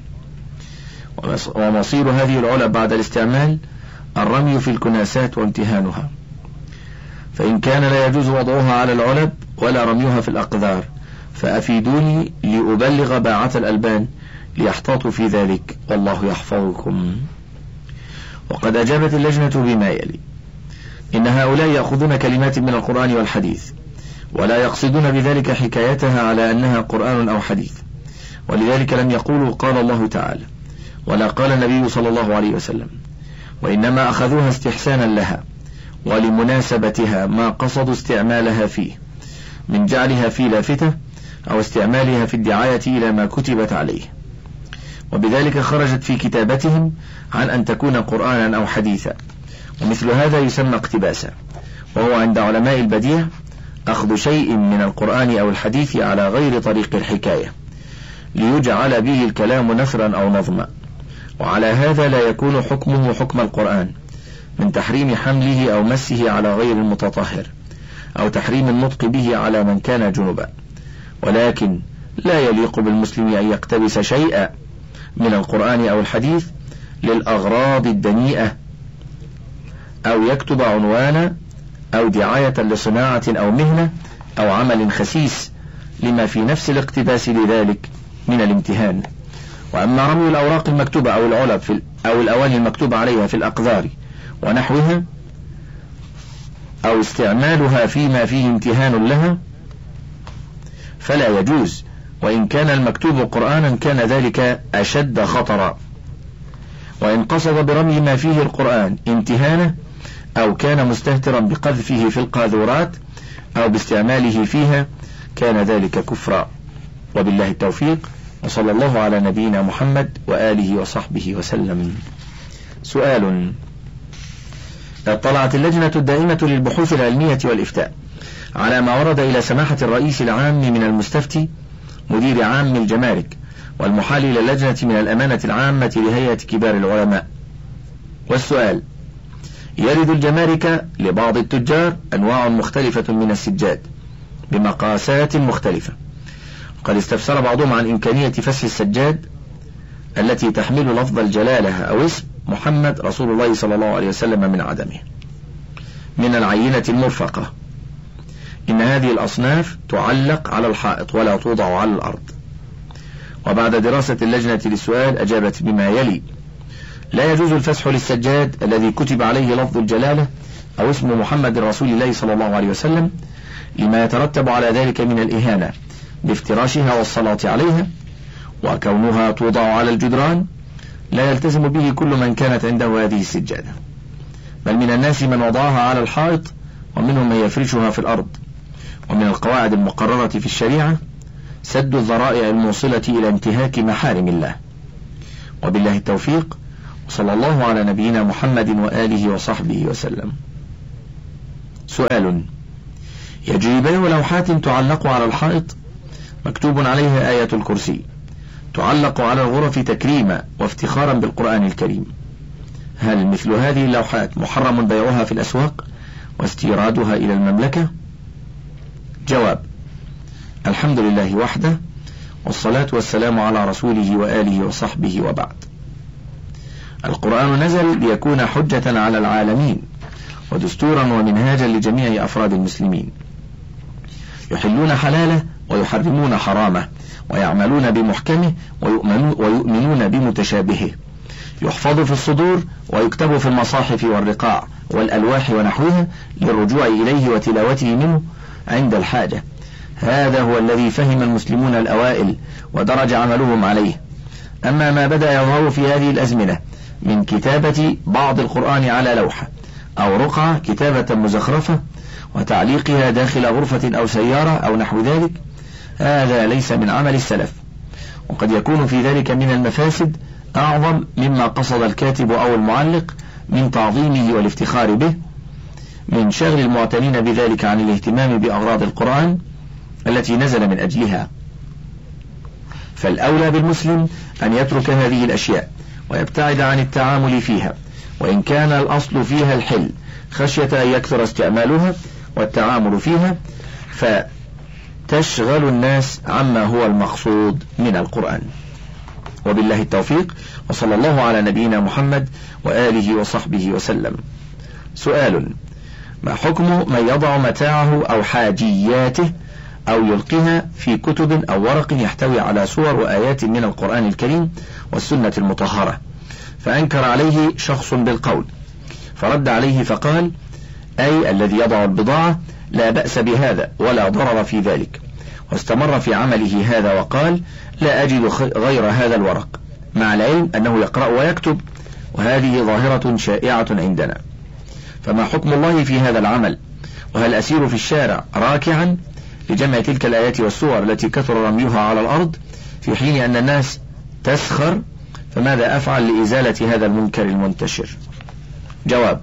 ومصير هذه العلب بعد الاستعمال الرمي في الكناسات وامتهانها، فإن كان لا يجوز وضعها على العلب ولا رميها في الأقذار فأفيدوني لأبلغ باعة الألبان ليحتاطوا في ذلك، والله يحفظكم. وقد أجابت اللجنة بما يلي: إن هؤلاء يأخذون كلمات من القرآن والحديث ولا يقصدون بذلك حكايتها على أنها قرآن أو حديث، ولذلك لم يقولوا قال الله تعالى ولا قال النبي صلى الله عليه وسلم، وإنما أخذوها استحسانا لها ولمناسبتها ما قصدوا استعمالها فيه من جعلها في لافتة أو استعمالها في الدعاية إلى ما كتبت عليه، وبذلك خرجت في كتابتهم عن أن تكون قرآنا أو حديثا. ومثل هذا يسمى اقتباسا، وهو عند علماء البديع أخذ شيء من القرآن أو الحديث على غير طريق الحكاية ليجعل به الكلام نثرا أو نظما، وعلى هذا لا يكون حكمه حكم القرآن من تحريم حمله أو مسه على غير المتطهر أو تحريم النطق به على من كان جنبا، ولكن لا يليق بالمسلم أن يقتبس شيئا من القرآن أو الحديث للأغراض الدنيئة أو يكتب عنوانا أو دعاية لصناعة أو مهنة أو عمل خسيس لما في نفس الاقتباس لذلك من الامتهان. وأما رمي الأوراق المكتوبة أو العلب في أو الأواني المكتوبة عليها في الأقذار ونحوها أو استعمالها فيما فيه امتهان لها فلا يجوز، وإن كان المكتوب قرآنا كان ذلك أشد خطرا، وإن قصد برمي ما فيه القرآن امتهانه أو كان مستهترا بقذفه في القاذورات أو باستعماله فيها كان ذلك كفرا. وبالله التوفيق، وصلى الله على نبينا محمد وآله وصحبه وسلم. سؤال: اطلعت اللجنة الدائمة للبحوث العلمية والإفتاء على ما ورد إلى سماحة الرئيس العام من المستفتي مدير عام الجمارك والمحال إلى اللجنة من الأمانة العامة لهيئة كبار العلماء. والسؤال: يرد الجمارك لبعض التجار أنواع مختلفة من السجاد بمقاسات مختلفة، وقد استفسر بعضهم عن إمكانية فسح السجاد التي تحمل لفظ الجلالة أو اسم محمد رسول الله صلى الله عليه وسلم من عدمه من العينة المرفقة. إن هذه الأصناف تعلق على الحائط ولا توضع على الأرض. وبعد دراسة اللجنة للسؤال أجابت بما يلي: لا يجوز الفسح للسجاد الذي كتب عليه لفظ الجلالة أو اسم محمد رسول الله صلى الله عليه وسلم لما يترتب على ذلك من الإهانة بافتراشها والصلاة عليها، وكونها توضع على الجدران لا يلتزم به كل من كانت عنده هذه السجادة، بل من الناس من وضعها على الحائط ومنهم من يفرشها في الأرض. ومن القواعد المقررة في الشريعة سد الذرائع الموصلة إلى انتهاك محارم الله، وبالله التوفيق، وصلى الله على نبينا محمد وآله وصحبه وسلم. سؤال: يجري بيع لوحات تعلق على الحائط مكتوب عليها آية الكرسي، تعلق على الغرف تكريما وافتخارا بالقرآن الكريم، هل مثل هذه اللوحات محرم بيعها في الأسواق واستيرادها إلى المملكة؟ جواب: الحمد لله وحده، والصلاة والسلام على رسوله وآله وصحبه، وبعد. القرآن نزل ليكون حجة على العالمين ودستورا ومنهاجا لجميع أفراد المسلمين، يحلون حلاله ويحرمون حرامه، ويعملون بمحكمه ويؤمنون بمتشابهه، يحفظ في الصدور ويكتب في المصاحف والرقاع والألواح ونحوها للرجوع إليه وتلاوته منه عند الحاجة. هذا هو الذي فهم المسلمون الأوائل ودرج عملهم عليه. أما ما بدأ يظهر في هذه الأزمنة من كتابة بعض القرآن على لوحة أو رقعة كتابة مزخرفة وتعليقها داخل غرفة أو سيارة أو نحو ذلك، هذا ليس من عمل السلف، وقد يكون في ذلك من المفاسد أعظم مما قصد الكاتب أو المعلق من تعظيمه والافتخار به، من شغل المعتنين بذلك عن الاهتمام بأغراض القرآن التي نزل من أجلها. فالأولى بالمسلم أن يترك هذه الأشياء ويبتعد عن التعامل فيها، وإن كان الأصل فيها الحل خشية أن يكثر استعمالها والتعامل فيها فتشغل الناس عما هو المقصود من القرآن. وبالله التوفيق، وصلى الله على نبينا محمد وآله وصحبه وسلم. سؤال: ما حكم من يضع متاعه أو حاجياته أو يلقيها في كتب أو ورق يحتوي على صور وآيات من القرآن الكريم والسنة المطهرة، فأنكر عليه شخص بالقول، فرد عليه فقال: أي الذي يضع البضاعة لا بأس بهذا ولا ضرر في ذلك، واستمر في عمله هذا وقال: لا أجد غير هذا الورق، مع العلم أنه يقرأ ويكتب، وهذه ظاهرة شائعة عندنا. فما حكم الله في هذا العمل؟ وهل أسير في الشارع راكعا لجمع تلك الآيات والسور التي كثر رميها على الأرض في حين أن الناس تسخر؟ فماذا أفعل لإزالة هذا المنكر المنتشر؟ جواب: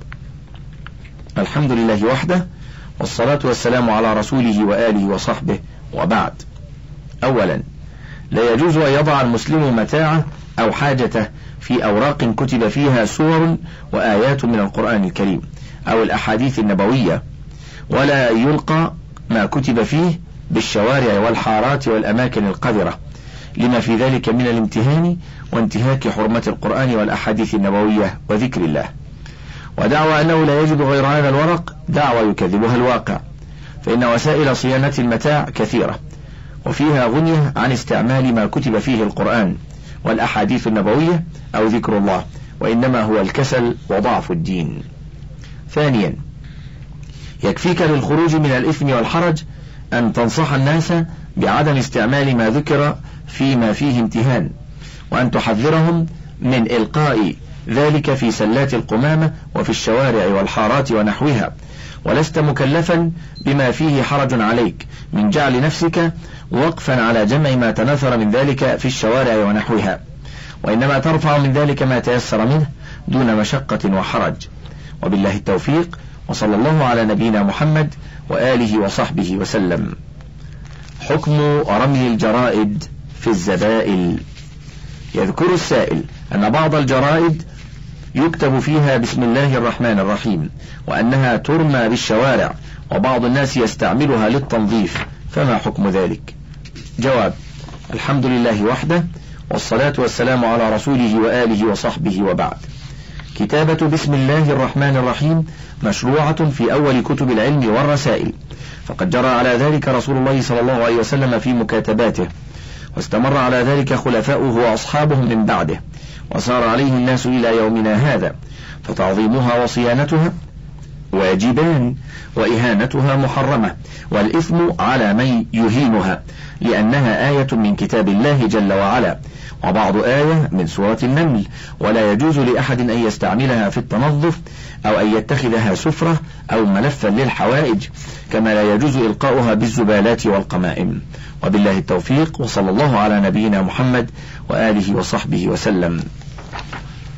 الحمد لله وحده، والصلاة والسلام على رسوله وآله وصحبه، وبعد. أولا، لا يجوز أن يضع المسلم متاعه أو حاجته في أوراق كتب فيها سور وآيات من القرآن الكريم أو الأحاديث النبوية، ولا يلقى ما كتب فيه بالشوارع والحارات والأماكن القذرة، لما في ذلك من الامتهان وانتهاك حرمة القرآن والأحاديث النبوية وذكر الله. ودعوى أنه لا يجد غير هذا الورق دعوى يكذبها الواقع، فإن وسائل صيانة المتاع كثيرة وفيها غنية عن استعمال ما كتب فيه القرآن والأحاديث النبوية أو ذكر الله، وإنما هو الكسل وضعف الدين. ثانيا، يكفيك للخروج من الإثم والحرج أن تنصح الناس بعدم استعمال ما ذكر فيما فيه امتهان، وأن تحذرهم من إلقاء ذلك في سلات القمامة وفي الشوارع والحارات ونحوها، ولست مكلفا بما فيه حرج عليك من جعل نفسك وقفا على جمع ما تناثر من ذلك في الشوارع ونحوها، وإنما ترفع من ذلك ما تيسر منه دون مشقة وحرج. وبالله التوفيق، وصلى الله على نبينا محمد وآله وصحبه وسلم. حكم رمي الجرائد في الزبائل. يذكر السائل أن بعض الجرائد يكتب فيها بسم الله الرحمن الرحيم، وأنها ترمى بالشوارع، وبعض الناس يستعملها للتنظيف، فما حكم ذلك؟ جواب: الحمد لله وحده، والصلاة والسلام على رسوله وآله وصحبه، وبعد. كتابة بسم الله الرحمن الرحيم مشروعة في أول كتب العلم والرسائل، فقد جرى على ذلك رسول الله صلى الله عليه وسلم في مكاتباته، واستمر على ذلك خلفاؤه وأصحابه من بعده، وسار عليه الناس إلى يومنا هذا، فتعظيمها وصيانتها واجبان، وإهانتها محرمة، والإثم على من يهينها، لأنها آية من كتاب الله جل وعلا، وبعض آية من سورة النمل، ولا يجوز لأحد أن يستعملها في التنظف أو أن يتخذها سفرة أو ملفا للحوائج، كما لا يجوز إلقاؤها بالزبالات والقمائم. وبالله التوفيق، وصلى الله على نبينا محمد وآله وصحبه وسلم.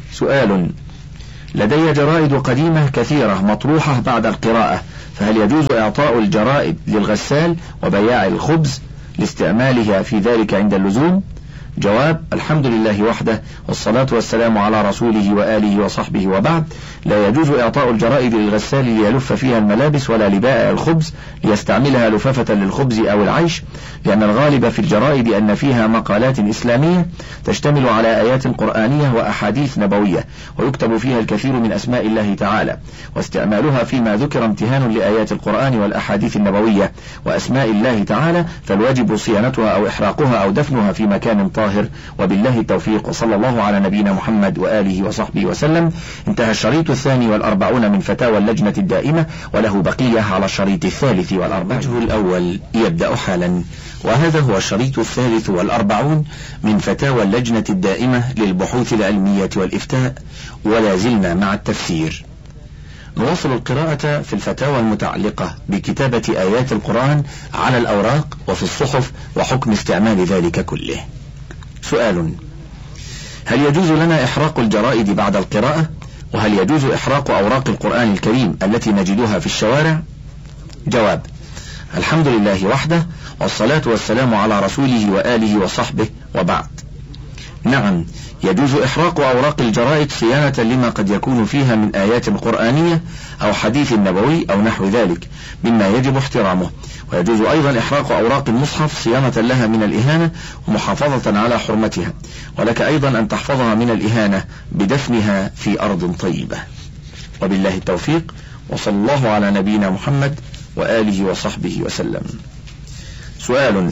سؤال: لدي جرائد قديمة كثيرة مطروحة بعد القراءة، فهل يجوز إعطاء الجرائد للغسال وبياع الخبز لاستعمالها في ذلك عند اللزوم؟ جواب: الحمد لله وحده، والصلاة والسلام على رسوله وآله وصحبه، وبعد. لا يجوز إعطاء الجرائد للغسال ليلف فيها الملابس، ولا لبائع الخبز ليستعملها لفافة للخبز أو العيش، لأن الغالب في الجرائد أن فيها مقالات إسلامية تشتمل على آيات قرآنية وأحاديث نبوية، ويكتب فيها الكثير من أسماء الله تعالى، واستعمالها فيما ذكر امتهان لآيات القرآن والأحاديث النبوية وأسماء الله تعالى، فالواجب صيانتها أو إحراقها أو دفنها في مكان طاهر. وبالله التوفيق، وصلى الله على نبينا محمد وآله وصحبه وسلم. انتهى الشريط الثاني والأربعون من فتاوى اللجنة الدائمة، وله بقية على الشريط الثالث والأربعون. الوجه الأول يبدأ حالا، وهذا هو الشريط الثالث والأربعون من فتاوى اللجنة الدائمة للبحوث العلمية والإفتاء، ولا زلنا مع التفسير. نواصل القراءة في الفتاوى المتعلقة بكتابة آيات القرآن على الأوراق وفي الصحف، وحكم استعمال ذلك كله. سؤال: هل يجوز لنا إحراق الجرائد بعد القراءة؟ وهل يجوز إحراق أوراق القرآن الكريم التي نجدها في الشوارع؟ جواب: الحمد لله وحده، والصلاة والسلام على رسوله وآله وصحبه، وبعد. نعم، يجوز إحراق أوراق الجرائد صيانة لما قد يكون فيها من آيات قرآنية أو حديث نبوي أو نحو ذلك مما يجب احترامه، ويجوز أيضا إحراق أوراق المصحف صيانة لها من الإهانة ومحافظة على حرمتها، ولك أيضا أن تحفظها من الإهانة بدفنها في أرض طيبة. وبالله التوفيق، وصلى الله على نبينا محمد وآله وصحبه وسلم. سؤال: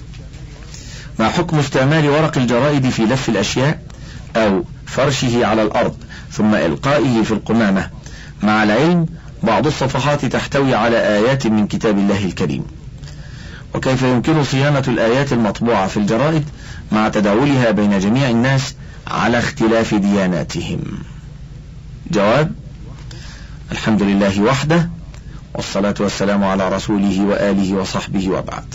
ما حكم استعمال ورق الجرائد في لف الأشياء أو فرشه على الأرض ثم إلقائه في القمامة، مع العلم بعض الصفحات تحتوي على آيات من كتاب الله الكريم؟ وكيف يمكن صيانة الآيات المطبوعة في الجرائد مع تداولها بين جميع الناس على اختلاف دياناتهم؟ جواب: الحمد لله وحده، والصلاة والسلام على رسوله وآله وصحبه، وبعد.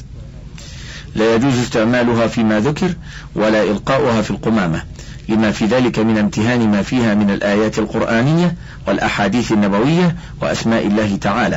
لا يجوز استعمالها فيما ذكر، ولا إلقاؤها في القمامة، لما في ذلك من امتهان ما فيها من الآيات القرآنية والأحاديث النبوية وأسماء الله تعالى.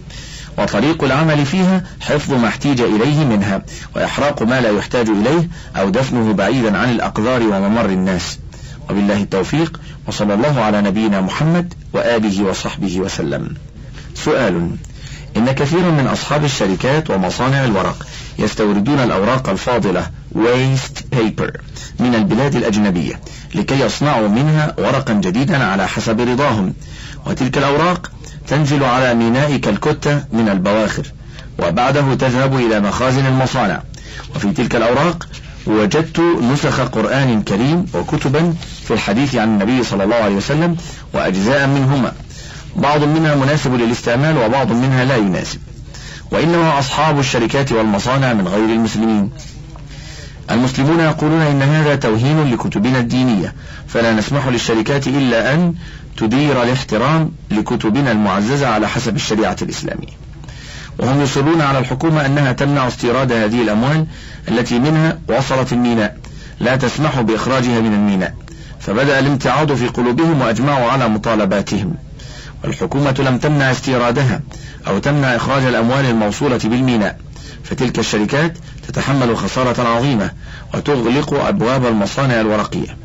وطريق العمل فيها حفظ ما احتيج إليه منها، وإحراق ما لا يحتاج إليه، أو دفنه بعيدا عن الأقدار وممر الناس. وبالله التوفيق، وصلى الله على نبينا محمد وآله وصحبه وسلم. سؤال: إن كثيرا من أصحاب الشركات ومصانع الورق يستوردون الأوراق الفاضلة waste paper من البلاد الأجنبية لكي يصنعوا منها ورقا جديدا على حسب رضاهم، وتلك الأوراق تنزل على ميناء كالكوتا من البواخر، وبعده تذهب إلى مخازن المصانع. وفي تلك الأوراق وجدت نسخ قرآن كريم وكتبا في الحديث عن النبي صلى الله عليه وسلم وأجزاء منهما، بعض منها مناسب للاستعمال وبعض منها لا يناسب، وإنما أصحاب الشركات والمصانع من غير المسلمين. المسلمون يقولون إن هذا توهين لكتبنا الدينية، فلا نسمح للشركات إلا أن تدير الاحترام لكتبنا المعززة على حسب الشريعة الإسلامية. وهم يصرون على الحكومة أنها تمنع استيراد هذه الأموال التي منها وصلت الميناء، لا تسمح بإخراجها من الميناء، فبدأ الامتعاض في قلوبهم وأجمعوا على مطالباتهم، والحكومة لم تمنع استيرادها أو تمنع إخراج الأموال الموصولة بالميناء، فتلك الشركات تتحمل خسارة عظيمة وتغلق أبواب المصانع الورقية.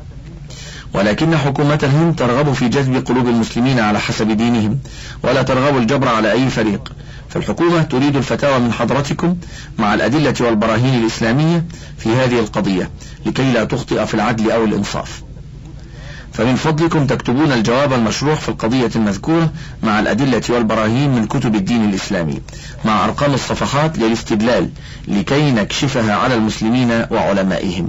ولكن حكومة الهند ترغب في جذب قلوب المسلمين على حسب دينهم، ولا ترغب الجبر على أي فريق، فالحكومة تريد الفتاوى من حضرتكم مع الأدلة والبراهين الإسلامية في هذه القضية لكي لا تخطئ في العدل أو الإنصاف. فمن فضلكم تكتبون الجواب المشروح في القضية المذكورة مع الأدلة والبراهين من كتب الدين الإسلامي مع أرقام الصفحات للاستدلال لكي نكشفها على المسلمين وعلمائهم.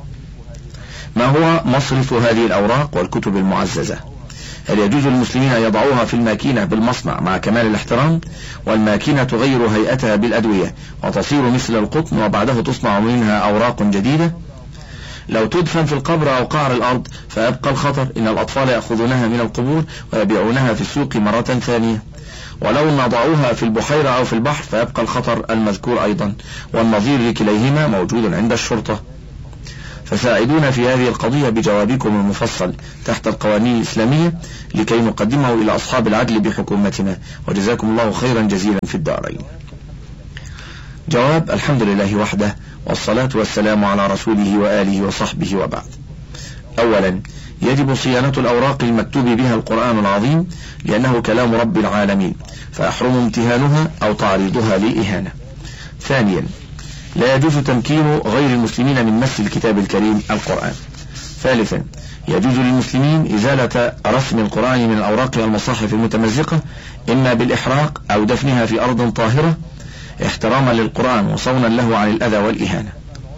ما هو مصرف هذه الأوراق والكتب المعززة؟ هل يجوز للمسلمين أن يضعوها في الماكينة بالمصنع مع كمال الاحترام، والماكينة تغير هيئتها بالأدوية وتصير مثل القطن وبعده تصنع منها أوراق جديدة؟ لو تدفن في القبر أو قعر الأرض فيبقى الخطر إن الأطفال يأخذونها من القبور ويبيعونها في السوق مرة ثانية، ولو نضعوها في البحيرة أو في البحر فيبقى الخطر المذكور أيضا، والنظير لكليهما موجود عند الشرطة. فساعدونا في هذه القضية بجوابكم المفصل تحت القوانين الإسلامية لكي نقدمه إلى أصحاب العدل بحكومتنا، وجزاكم الله خيرا جزيلا في الدارين. جواب: الحمد لله وحده، والصلاة والسلام على رسوله وآله وصحبه وبعد. أولا، يجب صيانة الأوراق المكتوب بها القرآن العظيم لأنه كلام رب العالمين، فيحرم امتهانها أو تعريضها للإهانة. ثانيا، لا يجوز تمكين غير المسلمين من مس الكتاب الكريم القرآن. ثالثا، يجوز للمسلمين إزالة رسم القرآن من الأوراق والمصاحف المتمزقة إما بالإحراق أو دفنها في أرض طاهرة احتراما للقرآن وصونا له عن الأذى والإهانة.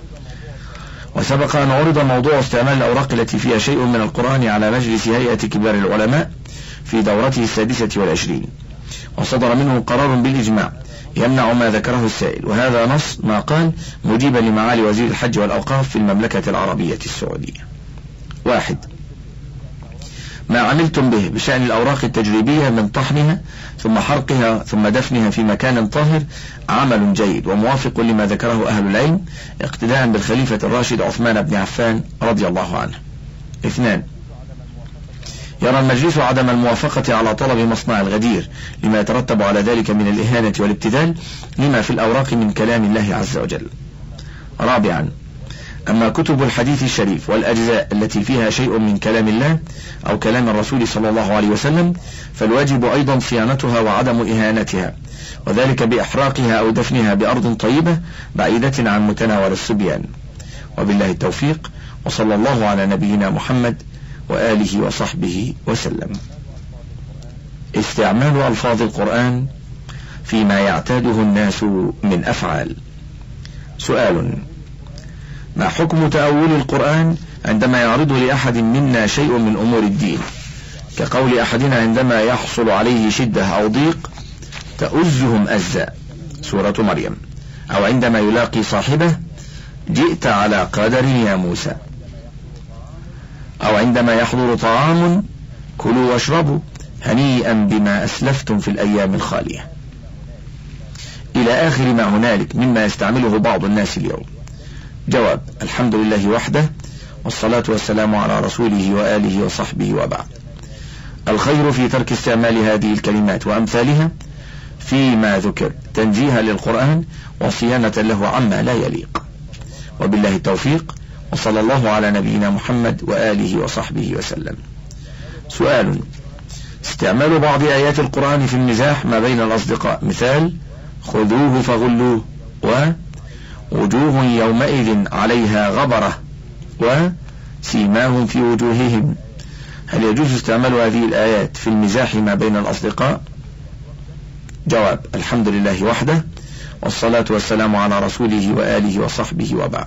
وسبق أن عرض موضوع استعمال الأوراق التي فيها شيء من القرآن على مجلس هيئة كبار العلماء في دورته السادسة والعشرين، وصدر منه قرار بالإجماع يمنع ما ذكره السائل، وهذا نص ما قال مجيبا لمعالي وزير الحج والأوقاف في المملكة العربية السعودية. واحد، ما عملتم به بشأن الأوراق التجريبية من طحنها ثم حرقها ثم دفنها في مكان طاهر عمل جيد وموافق لما ذكره أهل العلم اقتداء بالخليفة الراشد عثمان بن عفان رضي الله عنه. اثنان، يرى المجلس عدم الموافقة على طلب مصنع الغدير لما يترتب على ذلك من الإهانة والابتذال لما في الأوراق من كلام الله عز وجل. رابعا، أما كتب الحديث الشريف والأجزاء التي فيها شيء من كلام الله أو كلام الرسول صلى الله عليه وسلم فالواجب أيضا صيانتها وعدم إهانتها، وذلك بإحراقها أو دفنها بأرض طيبة بعيدة عن متناول الصبيان. وبالله التوفيق، وصلى الله على نبينا محمد وآله وصحبه وسلم. استعمال ألفاظ القرآن فيما يعتاده الناس من أفعال. سؤال: ما حكم تأويل القرآن عندما يعرض لأحد منا شيء من أمور الدين، كقول أحدنا عندما يحصل عليه شدة أو ضيق تؤزهم أزا سورة مريم، أو عندما يلاقي صاحبه جئت على قدر يا موسى، أو عندما يحضر طعام كلوا واشربوا هنيئا بما أسلفتم في الأيام الخالية، إلى آخر ما هنالك مما يستعمله بعض الناس اليوم. جواب: الحمد لله وحده، والصلاة والسلام على رسوله وآله وصحبه وبعد. الخير في ترك استعمال هذه الكلمات وأمثالها فيما ذكر تنزيها للقرآن وصيانة له عما لا يليق. وبالله التوفيق، وصلى الله على نبينا محمد وآله وصحبه وسلم. سؤال: استعمال بعض آيات القرآن في المزاح ما بين الأصدقاء، مثال خذوه فغلوه، ووجوه يومئذ عليها غبرة، وسيماهم في وجوههم، هل يجوز استعمال هذه الآيات في المزاح ما بين الأصدقاء؟ جواب: الحمد لله وحده، والصلاة والسلام على رسوله وآله وصحبه وبعد.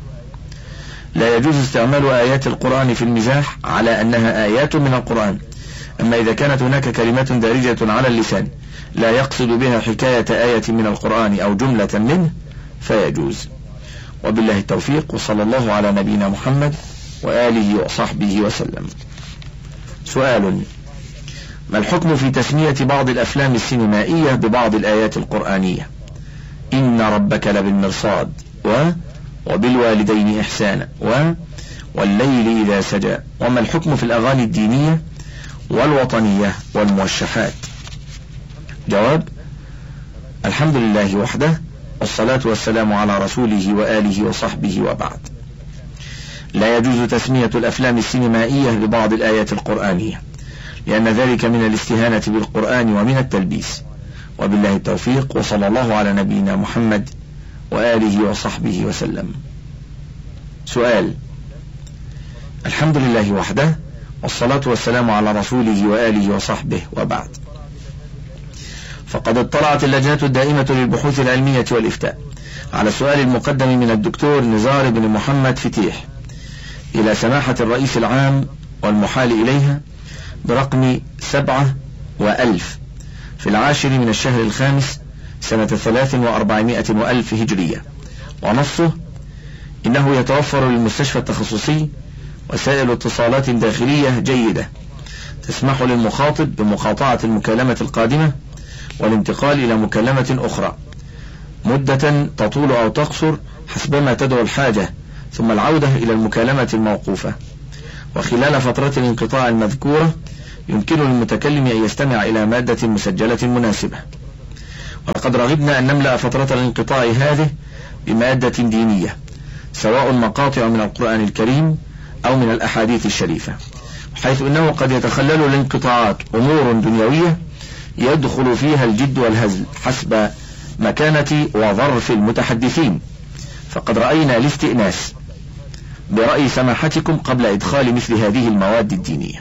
لا يجوز استعمال آيات القرآن في المزاح على أنها آيات من القرآن، أما إذا كانت هناك كلمة دارجة على اللسان لا يقصد بها حكاية آية من القرآن أو جملة منه فيجوز. وبالله التوفيق، وصلى الله على نبينا محمد وآله وصحبه وسلم. سؤال: ما الحكم في تسمية بعض الأفلام السينمائية ببعض الآيات القرآنية، إن ربك لبالمرصاد، و وبالوالدين إحسانا، و والليل إذا سجى؟ وما الحكم في الأغاني الدينية والوطنية والموشحات؟ جواب: الحمد لله وحده، والصلاة والسلام على رسوله وآله وصحبه وبعد. لا يجوز تسمية الأفلام السينمائية ببعض الآيات القرآنية، لأن ذلك من الاستهانة بالقرآن ومن التلبيس. وبالله التوفيق، وصلى الله على نبينا محمد وآله وصحبه وسلم. سؤال: الحمد لله وحده، والصلاة والسلام على رسوله وآله وصحبه وبعد. فقد اطلعت اللجنة الدائمة للبحوث العلمية والإفتاء على السؤال المقدم من الدكتور نزار بن محمد فتيح إلى سماحة الرئيس العام والمحال إليها برقم سبعة وألف في العاشر من الشهر الخامس سنة ثلاث وأربعمائة وألف هجرية، ونصه: إنه يتوفر للمستشفى التخصصي وسائل اتصالات داخلية جيدة تسمح للمخاطب بمقاطعة المكالمة القادمة والانتقال إلى مكالمة أخرى مدة تطول أو تقصر حسبما تدعو الحاجة، ثم العودة إلى المكالمة الموقوفة. وخلال فترة الانقطاع المذكورة يمكن للمتكلم أن يستمع إلى مادة مسجلة مناسبة. ولقد رغبنا أن نملأ فترة الانقطاع هذه بمادة دينية، سواء مقاطع من القرآن الكريم أو من الأحاديث الشريفة، حيث أنه قد يتخلل الانقطاعات أمور دنيوية يدخل فيها الجد والهزل حسب مكانة وظرف المتحدثين. فقد رأينا الاستئناس برأي سماحتكم قبل إدخال مثل هذه المواد الدينية.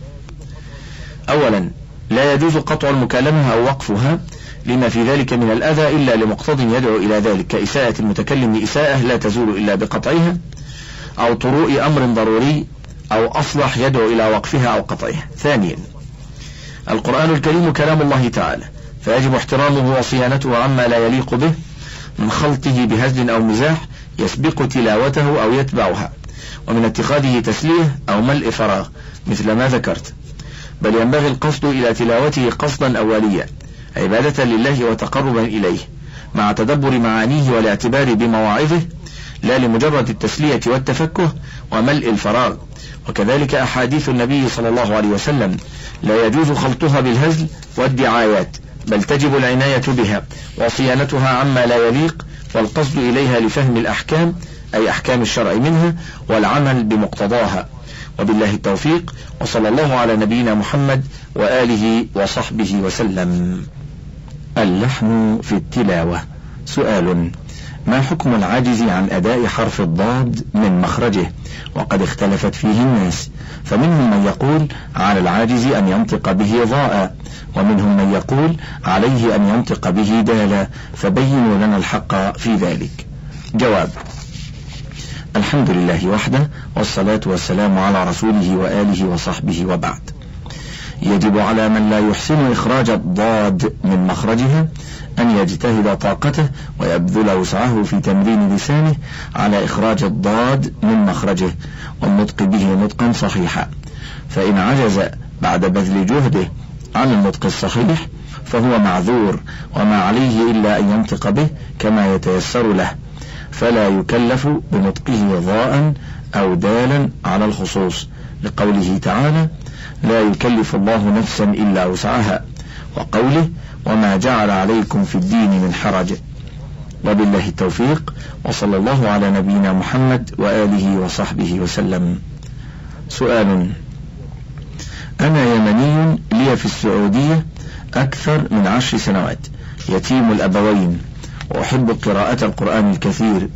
أولا، لا يجوز قطع المكالمة أو وقفها لما في ذلك من الأذى إلا لمقتض يدعو إلى ذلك، كإساءة المتكلم إساءة لا تزول إلا بقطعها، أو طروء أمر ضروري، أو أصلح يدعو إلى وقفها أو قطعها. ثانيا، القرآن الكريم كلام الله تعالى، فيجب احترامه وصيانته عما لا يليق به من خلطه بهزل أو مزاح يسبق تلاوته أو يتبعها، ومن اتخاذه تسلية أو ملء فراغ مثل ما ذكرت، بل ينبغي القصد إلى تلاوته قصدا أوليا عبادة لله وتقربا إليه، مع تدبر معانيه والاعتبار بمواعظه، لا لمجرد التسلية والتفكه وملء الفراغ. وكذلك أحاديث النبي صلى الله عليه وسلم لا يجوز خلطها بالهزل والدعايات، بل تجب العناية بها وصيانتها عما لا يليق، والقصد إليها لفهم الأحكام أي أحكام الشرع منها والعمل بمقتضاها. وبالله التوفيق، وصلى الله على نبينا محمد وآله وصحبه وسلم. اللحن في التلاوة. سؤال: ما حكم العاجز عن أداء حرف الضاد من مخرجه؟ وقد اختلفت فيه الناس، فمنهم من يقول على العاجز أن ينطق به ضاء، ومنهم من يقول عليه أن ينطق به دالا، فبينوا لنا الحق في ذلك. جواب: الحمد لله وحده، والصلاة والسلام على رسوله وآله وصحبه، وبعد. يجب على من لا يحسن إخراج الضاد من مخرجها أن يجتهد طاقته ويبذل وسعه في تمرين لسانه على إخراج الضاد من مخرجه والنطق به نطقا صحيحا، فإن عجز بعد بذل جهده عن النطق الصحيح فهو معذور، وما عليه إلا أن ينطق به كما يتيسر له، فلا يكلف بنطقه ضاء أو دالا على الخصوص، لقوله تعالى: لا يكلف الله نفسا إلا وسعها، وقوله: وما جعل عليكم في الدين من حرج. وبالله التوفيق، وصلى الله على نبينا محمد وآله وصحبه وسلم. سؤال: أنا يمني لي في السعودية أكثر من عشر سنوات، يتيم الأبوين، وأحب قراءة القرآن الكثير،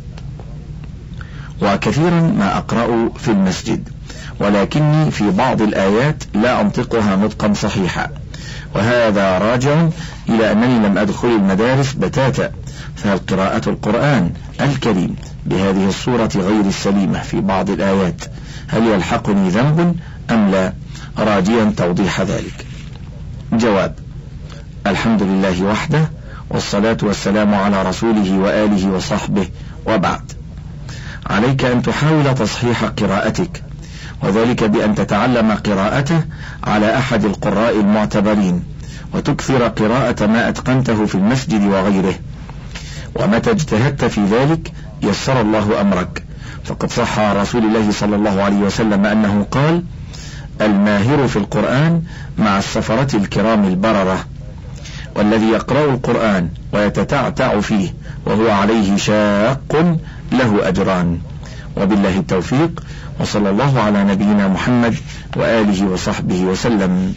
وكثيرا ما أقرأ في المسجد، ولكني في بعض الآيات لا أنطقها نطقا صحيحا، وهذا راجع إلى أنني لم أدخل المدارس بتاتا، فهل قراءة القرآن الكريم بهذه الصورة غير السليمة في بعض الآيات هل يلحقني ذنب أم لا؟ راجيا توضيح ذلك. جواب: الحمد لله وحده، والصلاة والسلام على رسوله وآله وصحبه، وبعد. عليك أن تحاول تصحيح قراءتك، وذلك بأن تتعلم قراءته على أحد القراء المعتبرين، وتكثر قراءة ما أتقنته في المسجد وغيره، ومتى اجتهدت في ذلك يسر الله أمرك، فقد صح عن رسول الله صلى الله عليه وسلم أنه قال: الماهر في القرآن مع السفرة الكرام البررة، والذي يقرأ القرآن ويتتعتع فيه وهو عليه شاق له أجران. وبالله التوفيق، وصلى الله على نبينا محمد وآله وصحبه وسلم.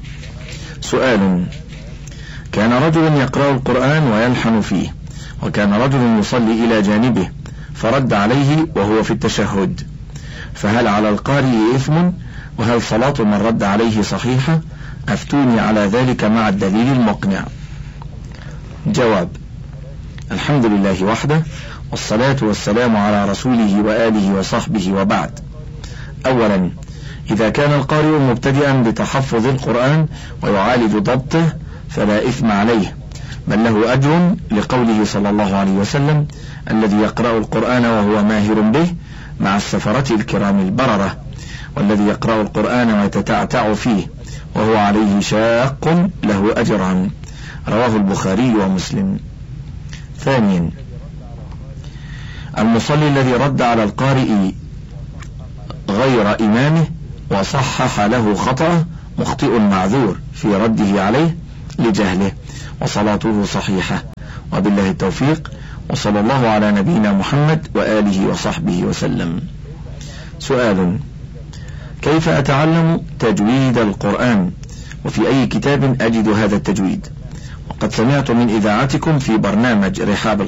سؤال: كان رجل يقرأ القرآن ويلحن فيه، وكان رجل يصلي إلى جانبه فرد عليه وهو في التشهد، فهل على القارئ إثم؟ وهل صلاة من رد عليه صحيحة؟ أفتوني على ذلك مع الدليل المقنع. جواب: الحمد لله وحده، والصلاة والسلام على رسوله وآله وصحبه، وبعد. أولا، إذا كان القارئ مبتدئا بتحفظ القرآن ويعالج ضبطه فلا إثم عليه، بل له أجر، لقوله صلى الله عليه وسلم: الذي يقرأ القرآن وهو ماهر به مع السفرة الكرام البررة، والذي يقرأ القرآن ويتتعتع فيه وهو عليه شاق له أجران. رواه البخاري ومسلم. ثانيا، المصلي الذي رد على القارئ غير إمامه وصحح له خطأه مخطئ معذور في رده عليه لجهله، وصلاته صحيحة، وبالله التوفيق، وصلى الله على نبينا محمد وآله وصحبه وسلم. سؤال: كيف أتعلم تجويد القرآن، وفي أي كتاب أجد هذا التجويد؟ وقد سمعت من إذاعتكم في برنامج رحاب